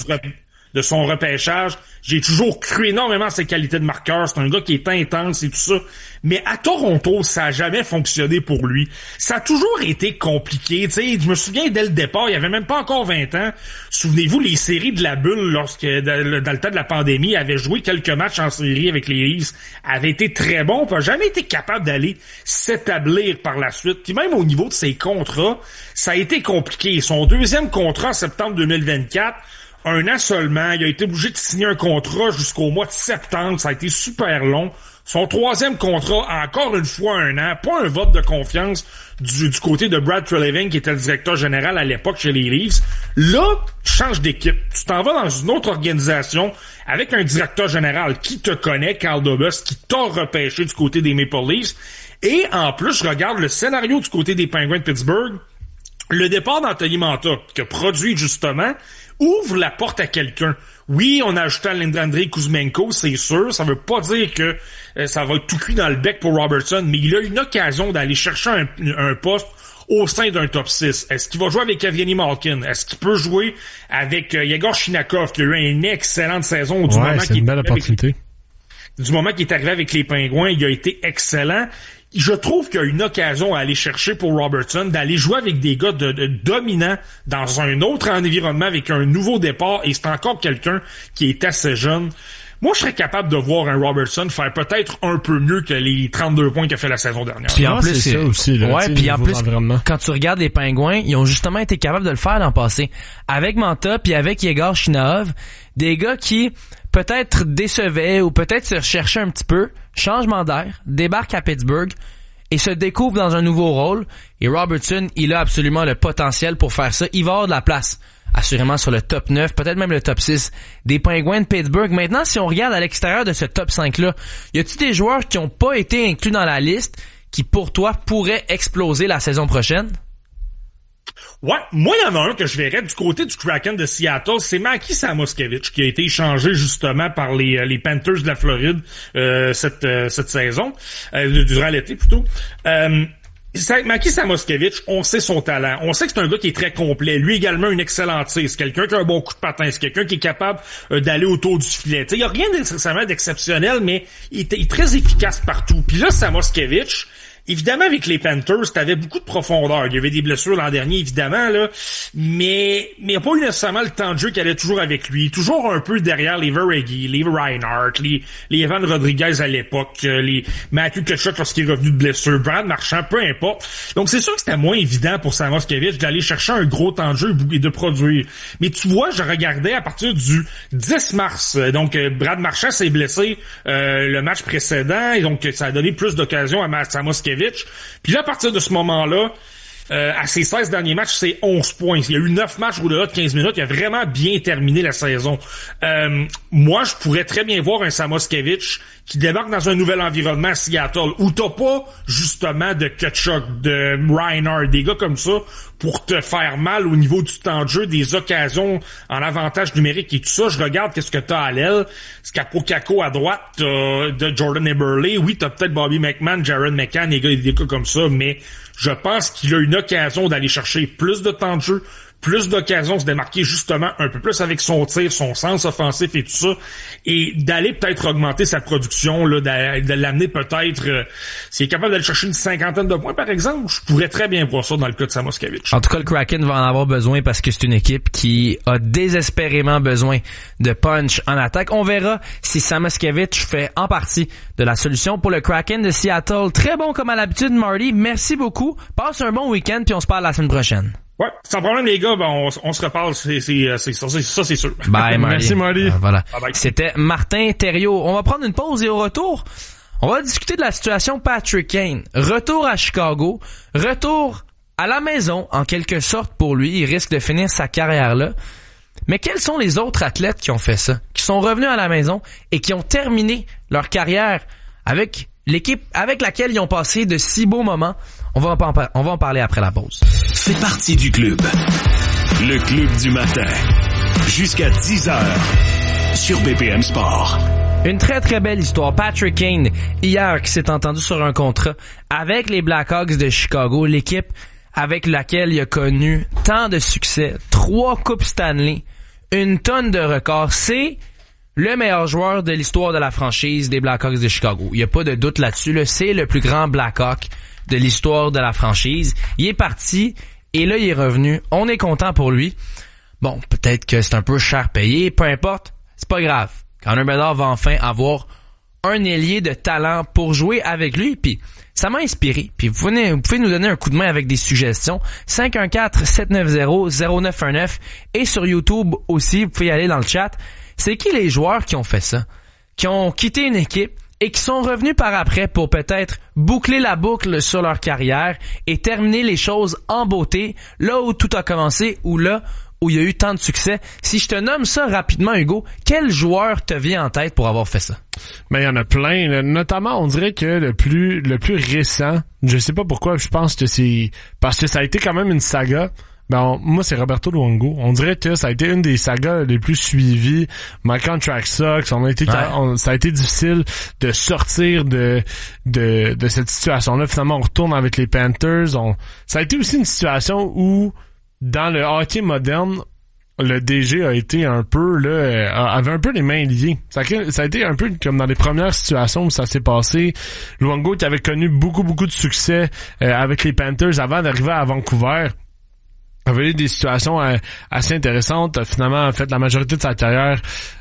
de son repêchage. J'ai toujours cru énormément à ses qualités de marqueur. C'est un gars qui est intense et tout ça. Mais à Toronto, ça a jamais fonctionné pour lui. Ça a toujours été compliqué. T'sais, je me souviens dès le départ, il avait même pas encore 20 ans. Souvenez-vous, les séries de la bulle, dans le temps de la pandémie, il avait joué quelques matchs en série avec les Leafs, avait été très bon, puis a jamais été capable d'aller s'établir par la suite. Puis même au niveau de ses contrats, ça a été compliqué. Son deuxième contrat en septembre 2024, 1 an seulement, il a été obligé de signer un contrat jusqu'au mois de septembre, ça a été super long. Son troisième contrat, encore une fois 1 an, pas un vote de confiance du côté de Brad Treliving, qui était le directeur général à l'époque chez les Leafs. Là, tu changes d'équipe. Tu t'en vas dans une autre organisation avec un directeur général qui te connaît, Carl Dubas, qui t'a repêché du côté des Maple Leafs. Et en plus, je regarde le scénario du côté des Penguins de Pittsburgh. Le départ d'Anthony Mantha, que produit justement, ouvre la porte à quelqu'un. Oui, on a ajouté Andrei Kuzmenko, c'est sûr. Ça veut pas dire que ça va être tout cuit dans le bec pour Robertson, mais il a une occasion d'aller chercher un poste au sein d'un top 6. Est-ce qu'il va jouer avec Evgeny Malkin? Est-ce qu'il peut jouer avec Yegor Shinakov, qui a eu une excellente saison du moment c'est une belle opportunité. Du moment qu'il est arrivé avec les Pingouins, il a été excellent. je trouve qu'il y a une occasion à aller chercher pour Robertson, d'aller jouer avec des gars de dominants dans un autre environnement avec un nouveau départ, et c'est encore quelqu'un qui est assez jeune. Moi, je serais capable de voir un Robertson faire peut-être un peu mieux que les 32 points qu'il a fait la saison dernière. Puis en plus, c'est ça aussi, là, ouais, puis en plus, quand tu regardes les Pingouins, ils ont justement été capables de le faire l'an passé. Avec Manta puis avec Yegor Chinaov, des gars qui peut-être décevaient ou peut-être se recherchaient un petit peu, changement d'air, débarquent à Pittsburgh et se découvrent dans un nouveau rôle. Et Robertson, il a absolument le potentiel pour faire ça. Il va avoir de la place, assurément, sur le top 9, peut-être même le top 6 des Penguins de Pittsburgh. Maintenant, si on regarde à l'extérieur de ce top 5-là, y a-t-il des joueurs qui n'ont pas été inclus dans la liste qui, pour toi, pourraient exploser la saison prochaine? Ouais, moi, il y en a un que je verrais du côté du Kraken de Seattle, c'est Maki Samoskevich, qui a été échangé justement par les Panthers de la Floride cette saison, durant l'été plutôt. Maki Samoskevich, on sait son talent. On sait que c'est un gars qui est très complet. Lui également, une excellente tir. C'est quelqu'un qui a un bon coup de patin. C'est quelqu'un qui est capable d'aller autour du filet. Il y a rien nécessairement d'exceptionnel, mais il est très efficace partout. Puis là, Samoskevich, évidemment, avec les Panthers, t'avais beaucoup de profondeur. Il y avait des blessures l'an dernier, évidemment, là. Mais il n'y a pas eu nécessairement le temps de jeu qu'il allait toujours avec lui. Toujours un peu derrière les Verhaeghe, les Reinhardt, les Evan Rodriguez à l'époque, les Matthew Tkachuk lorsqu'il est revenu de blessure, Brad Marchand, peu importe. Donc, c'est sûr que c'était moins évident pour Samoskevich d'aller chercher un gros temps de jeu et de produire. Mais tu vois, je regardais à partir du 10 mars. Donc, Brad Marchand s'est blessé le match précédent. Et donc, ça a donné plus d'occasions à Samoskevich. Puis là, à partir de ce moment-là, à ses 16 derniers matchs, c'est 11 points. Il y a eu 9 matchs au-delà de 15 minutes. Il a vraiment bien terminé la saison. Moi, je pourrais très bien voir un Samoskevich qui débarque dans un nouvel environnement à Seattle, où t'as pas, justement, de Tkachuk, de Reinhardt, des gars comme ça, pour te faire mal au niveau du temps de jeu, des occasions en avantage numérique et tout ça. Je regarde qu'est-ce que t'as à l'aile. Capo Caco à droite, de Jordan Eberle. Oui, t'as peut-être Bobby McMann, Jared McCann, des gars comme ça, mais je pense qu'il a une occasion d'aller chercher plus de temps de jeu, plus d'occasions de se démarquer justement un peu plus avec son tir, son sens offensif et tout ça, et d'aller peut-être augmenter sa production, là, de l'amener peut-être, s'il est capable d'aller chercher une 50aine de points par exemple, je pourrais très bien voir ça dans le cas de Samoskevich. En tout cas, le Kraken va en avoir besoin parce que c'est une équipe qui a désespérément besoin de punch en attaque. On verra si Samoskevich fait en partie de la solution pour le Kraken de Seattle. Très bon comme à l'habitude, Marty. Merci beaucoup. Passe un bon week-end puis on se parle la semaine prochaine. Ouais, sans problème les gars, ben on se reparle, c'est sûr. Bye, Marty. Merci Marty. Voilà. Bye. C'était Martin Thériault. On va prendre une pause et au retour, on va discuter de la situation Patrick Kane. Retour à Chicago, retour à la maison en quelque sorte pour lui, il risque de finir sa carrière là. Mais quels sont les autres athlètes qui ont fait ça, qui sont revenus à la maison et qui ont terminé leur carrière avec l'équipe avec laquelle ils ont passé de si beaux moments? On va en parler après la pause. Fais partie du club. Le club du matin. Jusqu'à 10h. Sur BPM Sport. Une très très belle histoire. Patrick Kane, hier, qui s'est entendu sur un contrat avec les Blackhawks de Chicago, l'équipe avec laquelle il a connu tant de succès, 3 Coupes Stanley, une tonne de records. C'est le meilleur joueur de l'histoire de la franchise des Blackhawks de Chicago. Il n'y a pas de doute là-dessus. Là. C'est le plus grand Blackhawk de l'histoire de la franchise. Il est parti et là, il est revenu. On est content pour lui. Bon, peut-être que c'est un peu cher payé. Peu importe, c'est pas grave. Connor Bedard va enfin avoir un ailier de talent pour jouer avec lui. Puis ça m'a inspiré. Puis vous pouvez nous donner un coup de main avec des suggestions. 514-790-0919 et sur YouTube aussi, vous pouvez aller dans le chat. C'est qui les joueurs qui ont fait ça? Qui ont quitté une équipe et qui sont revenus par après pour peut-être boucler la boucle sur leur carrière et terminer les choses en beauté, là où tout a commencé ou là où il y a eu tant de succès. Si je te nomme ça rapidement, Hugo, quel joueur te vient en tête pour avoir fait ça? Ben, il y en a plein, là. Notamment, on dirait que le plus récent, je sais pas pourquoi, je pense que c'est parce que ça a été quand même une saga. Ben, moi, c'est Roberto Luongo. On dirait que ça a été une des sagas les plus suivies. My Contract Sucks. Ça a été difficile de sortir de cette situation-là. Finalement, on retourne avec les Panthers. Ça a été aussi une situation où, dans le hockey moderne, le DG a été un peu avait un peu les mains liées. Ça a été un peu comme dans les premières situations où ça s'est passé. Luongo qui avait connu beaucoup de succès avec les Panthers avant d'arriver à Vancouver avait eu des situations assez intéressantes. Finalement, en fait, la majorité de sa carrière,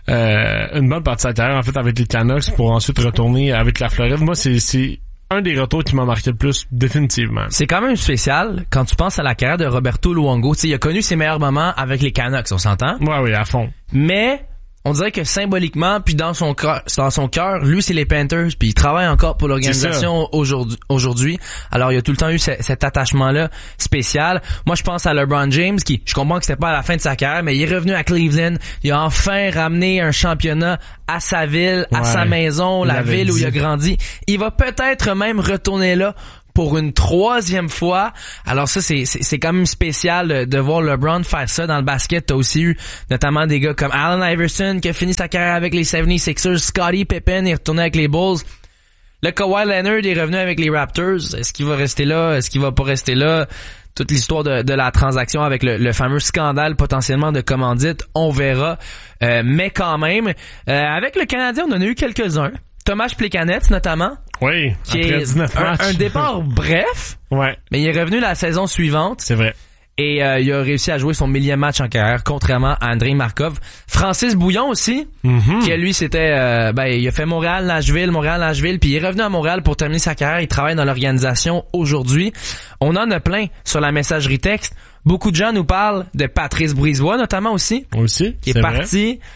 une bonne partie de sa carrière, en fait, avec les Canucks pour ensuite retourner avec la Floride. Moi, c'est un des retours qui m'a marqué le plus, définitivement. C'est quand même spécial quand tu penses à la carrière de Roberto Luongo. Tu sais, il a connu ses meilleurs moments avec les Canucks, on s'entend? Ouais, oui, à fond. Mais on dirait que symboliquement, puis dans son cœur, lui c'est les Panthers, puis il travaille encore pour l'organisation aujourd'hui. Alors il y a tout le temps eu cet attachement-là spécial. Moi je pense à LeBron James, qui, je comprends que c'était pas à la fin de sa carrière, mais il est revenu à Cleveland. Il a enfin ramené un championnat à sa ville, à sa maison, la ville où il a grandi. Il va peut-être même retourner là pour une 3e fois. Alors ça, c'est quand même spécial de voir LeBron faire ça dans le basket. T'as aussi eu notamment des gars comme Allen Iverson qui a fini sa carrière avec les 76ers, Scottie Pippen est retourné avec les Bulls. Le Kawhi Leonard est revenu avec les Raptors. Est-ce qu'il va rester là? Est-ce qu'il va pas rester là? Toute l'histoire de la transaction avec le fameux scandale potentiellement de commandite, on verra. Mais quand même, avec le Canadien, on en a eu quelques-uns. Thomas Plekanec notamment. Oui, qui après est 19 matchs. Un départ bref, ouais. Mais il est revenu la saison suivante. C'est vrai. Et il a réussi à jouer son 1000e match en carrière, contrairement à Andrei Markov. Francis Bouillon aussi, qui lui c'était, il a fait Montréal-Nashville, puis il est revenu à Montréal pour terminer sa carrière. Il travaille dans l'organisation aujourd'hui. On en a plein sur la messagerie texte. Beaucoup de gens nous parlent de Patrice Brisebois, notamment aussi. Qui est parti. Vrai.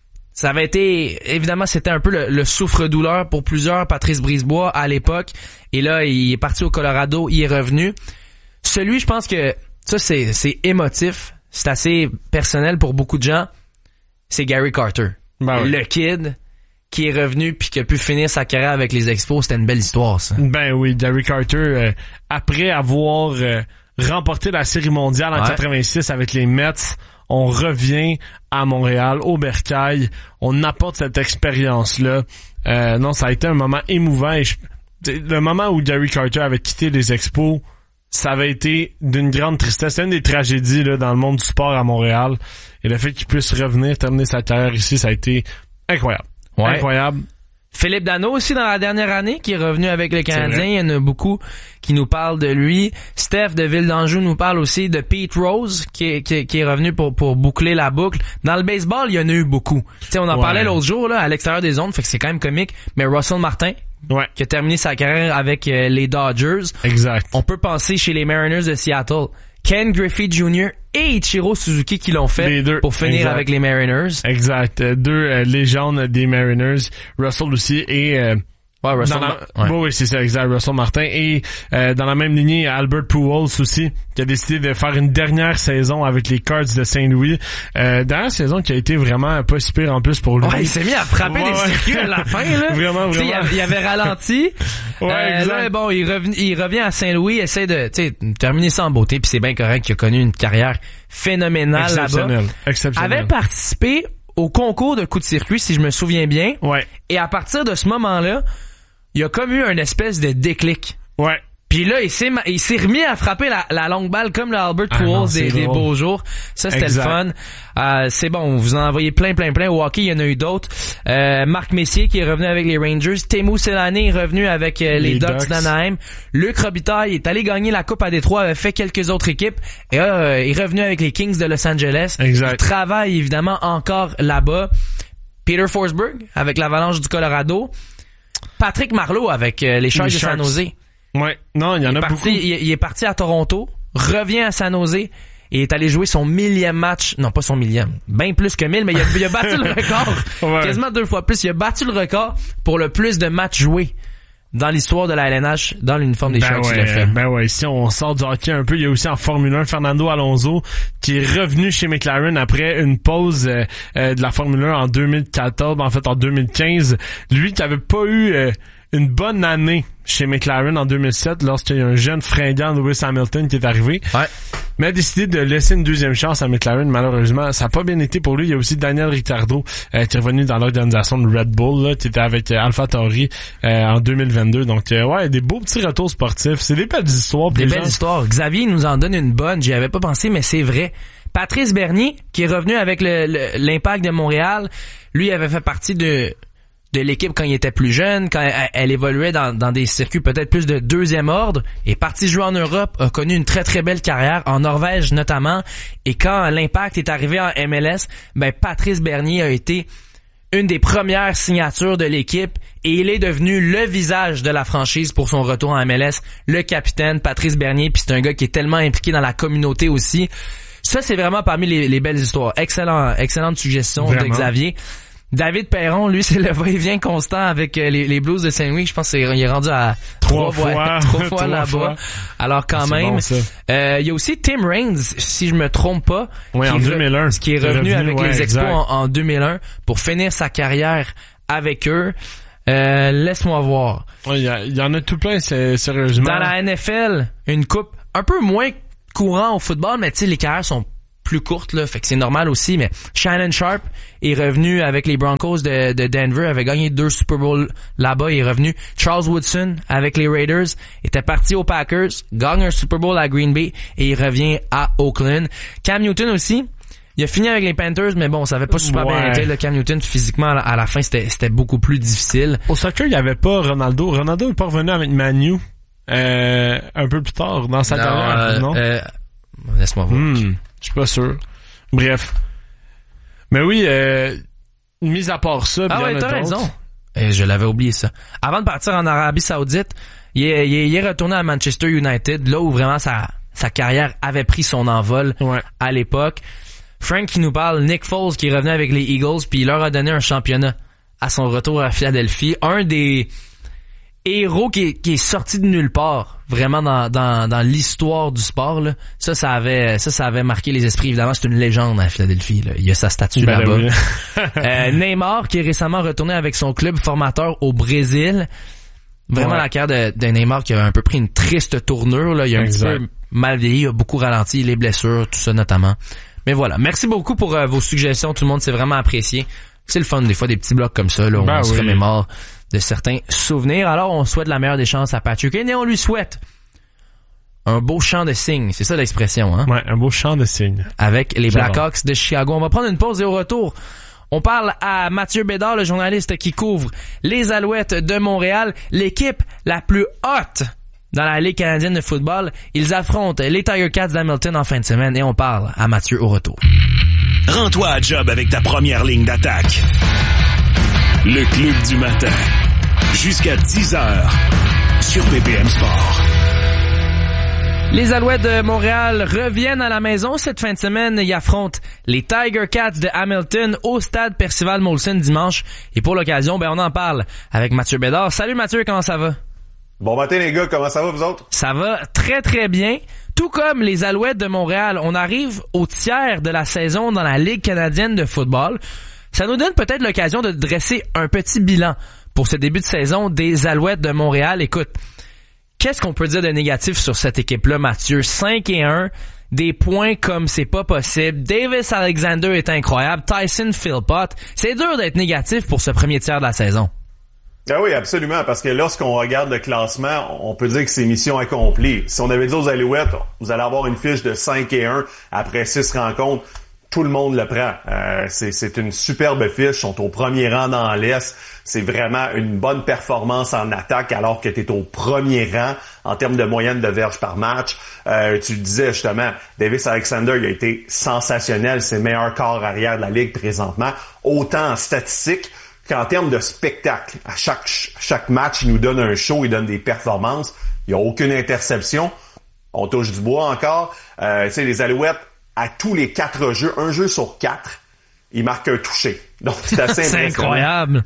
Ça avait été, évidemment, c'était un peu le souffre-douleur pour plusieurs, Patrice Brisebois, à l'époque. Et là, il est parti au Colorado, il est revenu. Celui, je pense que, ça, c'est émotif. C'est assez personnel pour beaucoup de gens. C'est Gary Carter. Ben oui. Le kid qui est revenu puis qui a pu finir sa carrière avec les Expos. C'était une belle histoire, ça. Ben oui, Gary Carter, après avoir remporté la Série mondiale en 86 avec les Mets, on revient à Montréal, au Bercail, on apporte cette expérience-là. Non, ça a été un moment émouvant. Et le moment où Gary Carter avait quitté les Expos, ça avait été d'une grande tristesse. C'est une des tragédies là, dans le monde du sport à Montréal. Et le fait qu'il puisse revenir, terminer sa carrière ici, ça a été incroyable. Ouais. Incroyable. Philippe Danault aussi dans la dernière année qui est revenu avec le Canadien. Il y en a beaucoup qui nous parlent de lui. Steph de Ville d'Anjou nous parle aussi de Pete Rose qui est revenu pour boucler la boucle. Dans le baseball, il y en a eu beaucoup. Tu sais, on en parlait l'autre jour là à l'extérieur des zones, fait que c'est quand même comique. Mais Russell Martin, qui a terminé sa carrière avec les Dodgers. Exact. On peut penser chez les Mariners de Seattle. Ken Griffey Jr. et Ichiro Suzuki qui l'ont fait pour finir avec les Mariners. Exact. Deux légendes des Mariners. Russell aussi et... oui, c'est ça, exact. Russell Martin. Et dans la même lignée, Albert Pujols aussi, qui a décidé de faire une dernière saison avec les Cards de Saint-Louis. Dernière saison qui a été vraiment pas si pire en plus pour lui. Ouais, il s'est mis à frapper des circuits à la fin, là. Vraiment. Il avait ralenti. Là, bon, il revient à Saint-Louis, essaie de terminer ça en beauté, puis c'est bien correct qu'il a connu une carrière phénoménale là-bas. Exceptionnel. Avait participé au concours de coups de circuit, si je me souviens bien. Ouais. Et à partir de ce moment-là, il a comme eu une espèce de déclic. Ouais. Puis là, il s'est remis à frapper la longue balle comme le Albert Pujols des beaux jours. Ça, c'était le fun. C'est bon, vous en envoyez plein. Au hockey, il y en a eu d'autres. Marc Messier qui est revenu avec les Rangers. Teemu Selanne est revenu avec les Ducks d'Anaheim. Luc Robitaille est allé gagner la Coupe à Détroit, avait fait quelques autres équipes. Et est revenu avec les Kings de Los Angeles. Exact. Il travaille évidemment encore là-bas. Peter Forsberg avec l'Avalanche du Colorado. Patrick Marleau avec les Sharks de San Jose. Ouais, non, il y en a beaucoup. Il est parti à Toronto, revient à San Jose et est allé jouer son 1000e match. Non, pas son 1000e. Ben plus que 1000, mais il a battu le record. Quasiment 2 fois plus. Il a battu le record pour le plus de matchs joués dans l'histoire de la LNH dans l'uniforme des Sharks. Si on sort du hockey un peu, il y a aussi en Formule 1 Fernando Alonso qui est revenu chez McLaren après une pause de la Formule 1 en 2014, en fait en 2015. Lui qui avait pas eu une bonne année chez McLaren en 2007 lorsqu'il y a un jeune fringant Lewis Hamilton qui est arrivé. Ouais. Mais a décidé de laisser une deuxième chance à McLaren. Malheureusement, ça n'a pas bien été pour lui. Il y a aussi Daniel Ricciardo qui est revenu dans l'organisation de Red Bull, là, qui était avec AlphaTauri en 2022. Donc, des beaux petits retours sportifs. C'est des belles histoires. Des belles histoires. Xavier nous en donne une bonne. J'y avais pas pensé, mais c'est vrai. Patrice Bernier, qui est revenu avec l'Impact de Montréal, lui avait fait partie de l'équipe quand il était plus jeune, quand elle évoluait dans des circuits peut-être plus de deuxième ordre, est parti jouer en Europe, a connu une très très belle carrière, en Norvège notamment, et quand l'Impact est arrivé en MLS, ben Patrice Bernier a été une des premières signatures de l'équipe et il est devenu le visage de la franchise pour son retour en MLS, le capitaine Patrice Bernier, puis c'est un gars qui est tellement impliqué dans la communauté aussi. Ça, c'est vraiment parmi les belles histoires. Excellente suggestion vraiment. de Xavier. David Perron, lui, c'est le va-et-vient constant avec les Blues de Saint-Louis. Je pense qu'il est rendu à trois fois là-bas. Alors quand c'est même, bon, il y a aussi Tim Raines, si je me trompe pas, en 2001, qui est revenu avec les Expos exact. en 2001 pour finir sa carrière avec eux. Laisse-moi voir. Il y en a tout plein, sérieusement. Dans la NFL, une coupe un peu moins courant au football, mais tu sais, les carrières sont plus courte là, fait que c'est normal aussi, mais Shannon Sharp est revenu avec les Broncos de Denver, avait gagné 2 Super Bowls là-bas, il est revenu. Charles Woodson avec les Raiders était parti aux Packers, gagne un Super Bowl à Green Bay et il revient à Oakland. Cam Newton aussi, il a fini avec les Panthers, mais bon, ça avait pas super bien été, le Cam Newton, physiquement à la fin c'était beaucoup plus difficile. Au soccer, il y avait pas Ronaldo est pas revenu avec Manu un peu plus tard dans sa carrière, non? Laisse-moi voir. Je suis pas sûr. Bref. Mais oui, mis à part ça, ah ouais, t'as raison. Je l'avais oublié ça. Avant de partir en Arabie Saoudite, il est retourné à Manchester United, là où vraiment sa carrière avait pris son envol à l'époque. Frank qui nous parle, Nick Foles qui est revenu avec les Eagles, puis il leur a donné un championnat à son retour à Philadelphie. Un des héros qui est sorti de nulle part, vraiment dans l'histoire du sport là. Ça avait marqué les esprits. Évidemment, c'est une légende à Philadelphie là. Il y a sa statue là-bas. Oui. Neymar qui est récemment retourné avec son club formateur au Brésil. Vraiment la carrière de Neymar qui a un peu pris une triste tournure là. Il a un petit peu mal vieilli, il a beaucoup ralenti, les blessures, tout ça notamment. Mais voilà, merci beaucoup pour vos suggestions, tout le monde, c'est vraiment apprécié. C'est le fun des fois des petits blocs comme ça là, où on se remémore de certains souvenirs. Alors, on souhaite la meilleure des chances à Patrick Kane et on lui souhaite un beau chant de cygne. C'est ça l'expression, hein? Ouais, un beau chant de cygne. Avec les Blackhawks de Chicago. On va prendre une pause et au retour, on parle à Mathieu Bédard, le journaliste qui couvre les Alouettes de Montréal, l'équipe la plus haute dans la Ligue canadienne de football. Ils affrontent les Tiger Cats d'Hamilton en fin de semaine et on parle à Mathieu au retour. Rends-toi à job avec ta première ligne d'attaque. Le Club du matin. Jusqu'à 10h sur BPM Sport. Les Alouettes de Montréal reviennent à la maison cette fin de semaine. Ils affrontent les Tiger Cats de Hamilton au stade Percival Molson dimanche. Et pour l'occasion, on en parle avec Mathieu Bédard. Salut Mathieu, comment ça va? Bon matin les gars, comment ça va vous autres? Ça va très très bien. Tout comme les Alouettes de Montréal, on arrive au tiers de la saison dans la Ligue canadienne de football. Ça nous donne peut-être l'occasion de dresser un petit bilan pour ce début de saison des Alouettes de Montréal. Écoute, qu'est-ce qu'on peut dire de négatif sur cette équipe-là, Mathieu? 5-1, des points comme c'est pas possible. Davis Alexander est incroyable. Tyson Philpott. C'est dur d'être négatif pour ce premier tiers de la saison. Ah oui, absolument, parce que lorsqu'on regarde le classement, on peut dire que c'est mission accomplie. Si on avait dit aux Alouettes, vous allez avoir une fiche de 5-1 après 6 rencontres, tout le monde le prend. C'est une superbe fiche, ils sont au premier rang dans l'Est. C'est vraiment une bonne performance en attaque alors que tu es au premier rang en termes de moyenne de verges par match. Tu le disais justement, Davis Alexander il a été sensationnel, c'est le meilleur corps arrière de la Ligue présentement, autant en statistiques qu'en termes de spectacle. À chaque match, il nous donne un show, il donne des performances. Il n'y a aucune interception. On touche du bois encore. Tu sais, les Alouettes, à tous les 4 jeux, un jeu sur 4, ils marquent un touché. Donc, c'est assez c'est incroyable.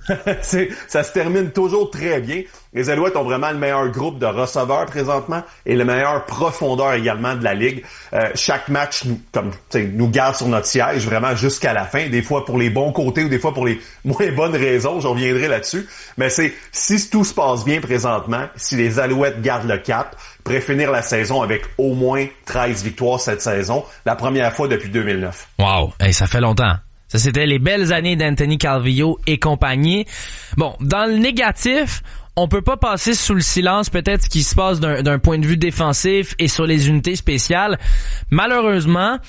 Ça se termine toujours très bien. Les Alouettes ont vraiment le meilleur groupe de receveurs présentement et le meilleur profondeur également de la Ligue. Chaque match nous garde sur notre siège vraiment jusqu'à la fin. Des fois pour les bons côtés ou des fois pour les moins bonnes raisons. Je reviendrai là-dessus. Mais si tout se passe bien présentement, si les Alouettes gardent le cap, pourraient finir la saison avec au moins 13 victoires cette saison. La première fois depuis 2009. Wow! Hey, ça fait longtemps. Ça, c'était les belles années d'Anthony Calvillo et compagnie. Bon, dans le négatif, on peut pas passer sous le silence peut-être ce qui se passe d'un point de vue défensif et sur les unités spéciales. Malheureusement,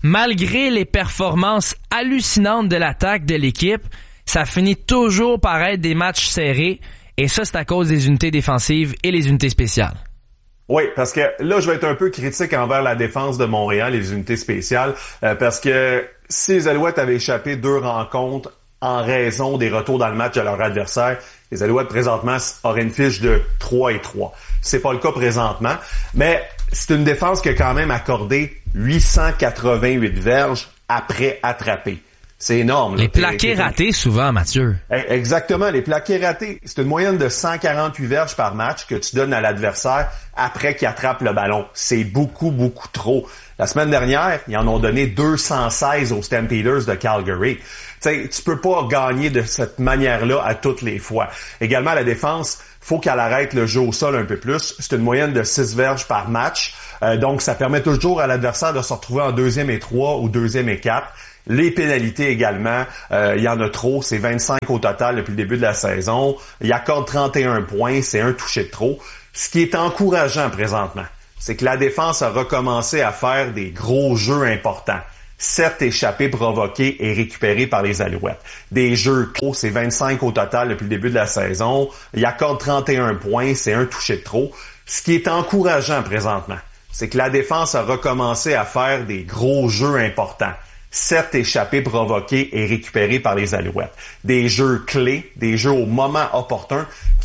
malgré les performances hallucinantes de l'attaque de l'équipe, ça finit toujours par être des matchs serrés. Et ça, c'est à cause des unités défensives et les unités spéciales. Oui, parce que là, je vais être un peu critique envers la défense de Montréal et les unités spéciales, parce que si les Alouettes avaient échappé 2 rencontres en raison des retours dans le match de leur adversaire, les Alouettes, présentement, auraient une fiche de 3-3. C'est pas le cas présentement, mais c'est une défense qui a quand même accordé 888 verges après attrapé. C'est énorme. Les plaqués ratés, souvent, Mathieu. Exactement, les plaqués ratés. C'est une moyenne de 148 verges par match que tu donnes à l'adversaire après qu'il attrape le ballon. C'est beaucoup, beaucoup trop. La semaine dernière, ils en ont donné 216 aux Stampeders de Calgary. T'sais, tu peux pas gagner de cette manière-là à toutes les fois. Également, la défense, faut qu'elle arrête le jeu au sol un peu plus. C'est une moyenne de 6 verges par match. Donc, ça permet toujours à l'adversaire de se retrouver en 2e et 3 ou 2e et 4. Les pénalités également, il y en a trop, c'est 25 au total depuis le début de la saison. Il accorde 31 points, c'est un touché de trop. Ce qui est encourageant présentement, c'est que la défense a recommencé à faire des gros jeux importants. 7 échappées provoquées et récupérées par les Alouettes. Des jeux clos, c'est 25 au total depuis le début de la saison. Il accorde 31 points, c'est un touché de trop. Ce qui est encourageant présentement, c'est que la défense a recommencé à faire des gros jeux importants. 7 échappées provoquées et récupérées par les Alouettes. Des jeux clés, des jeux au moment opportun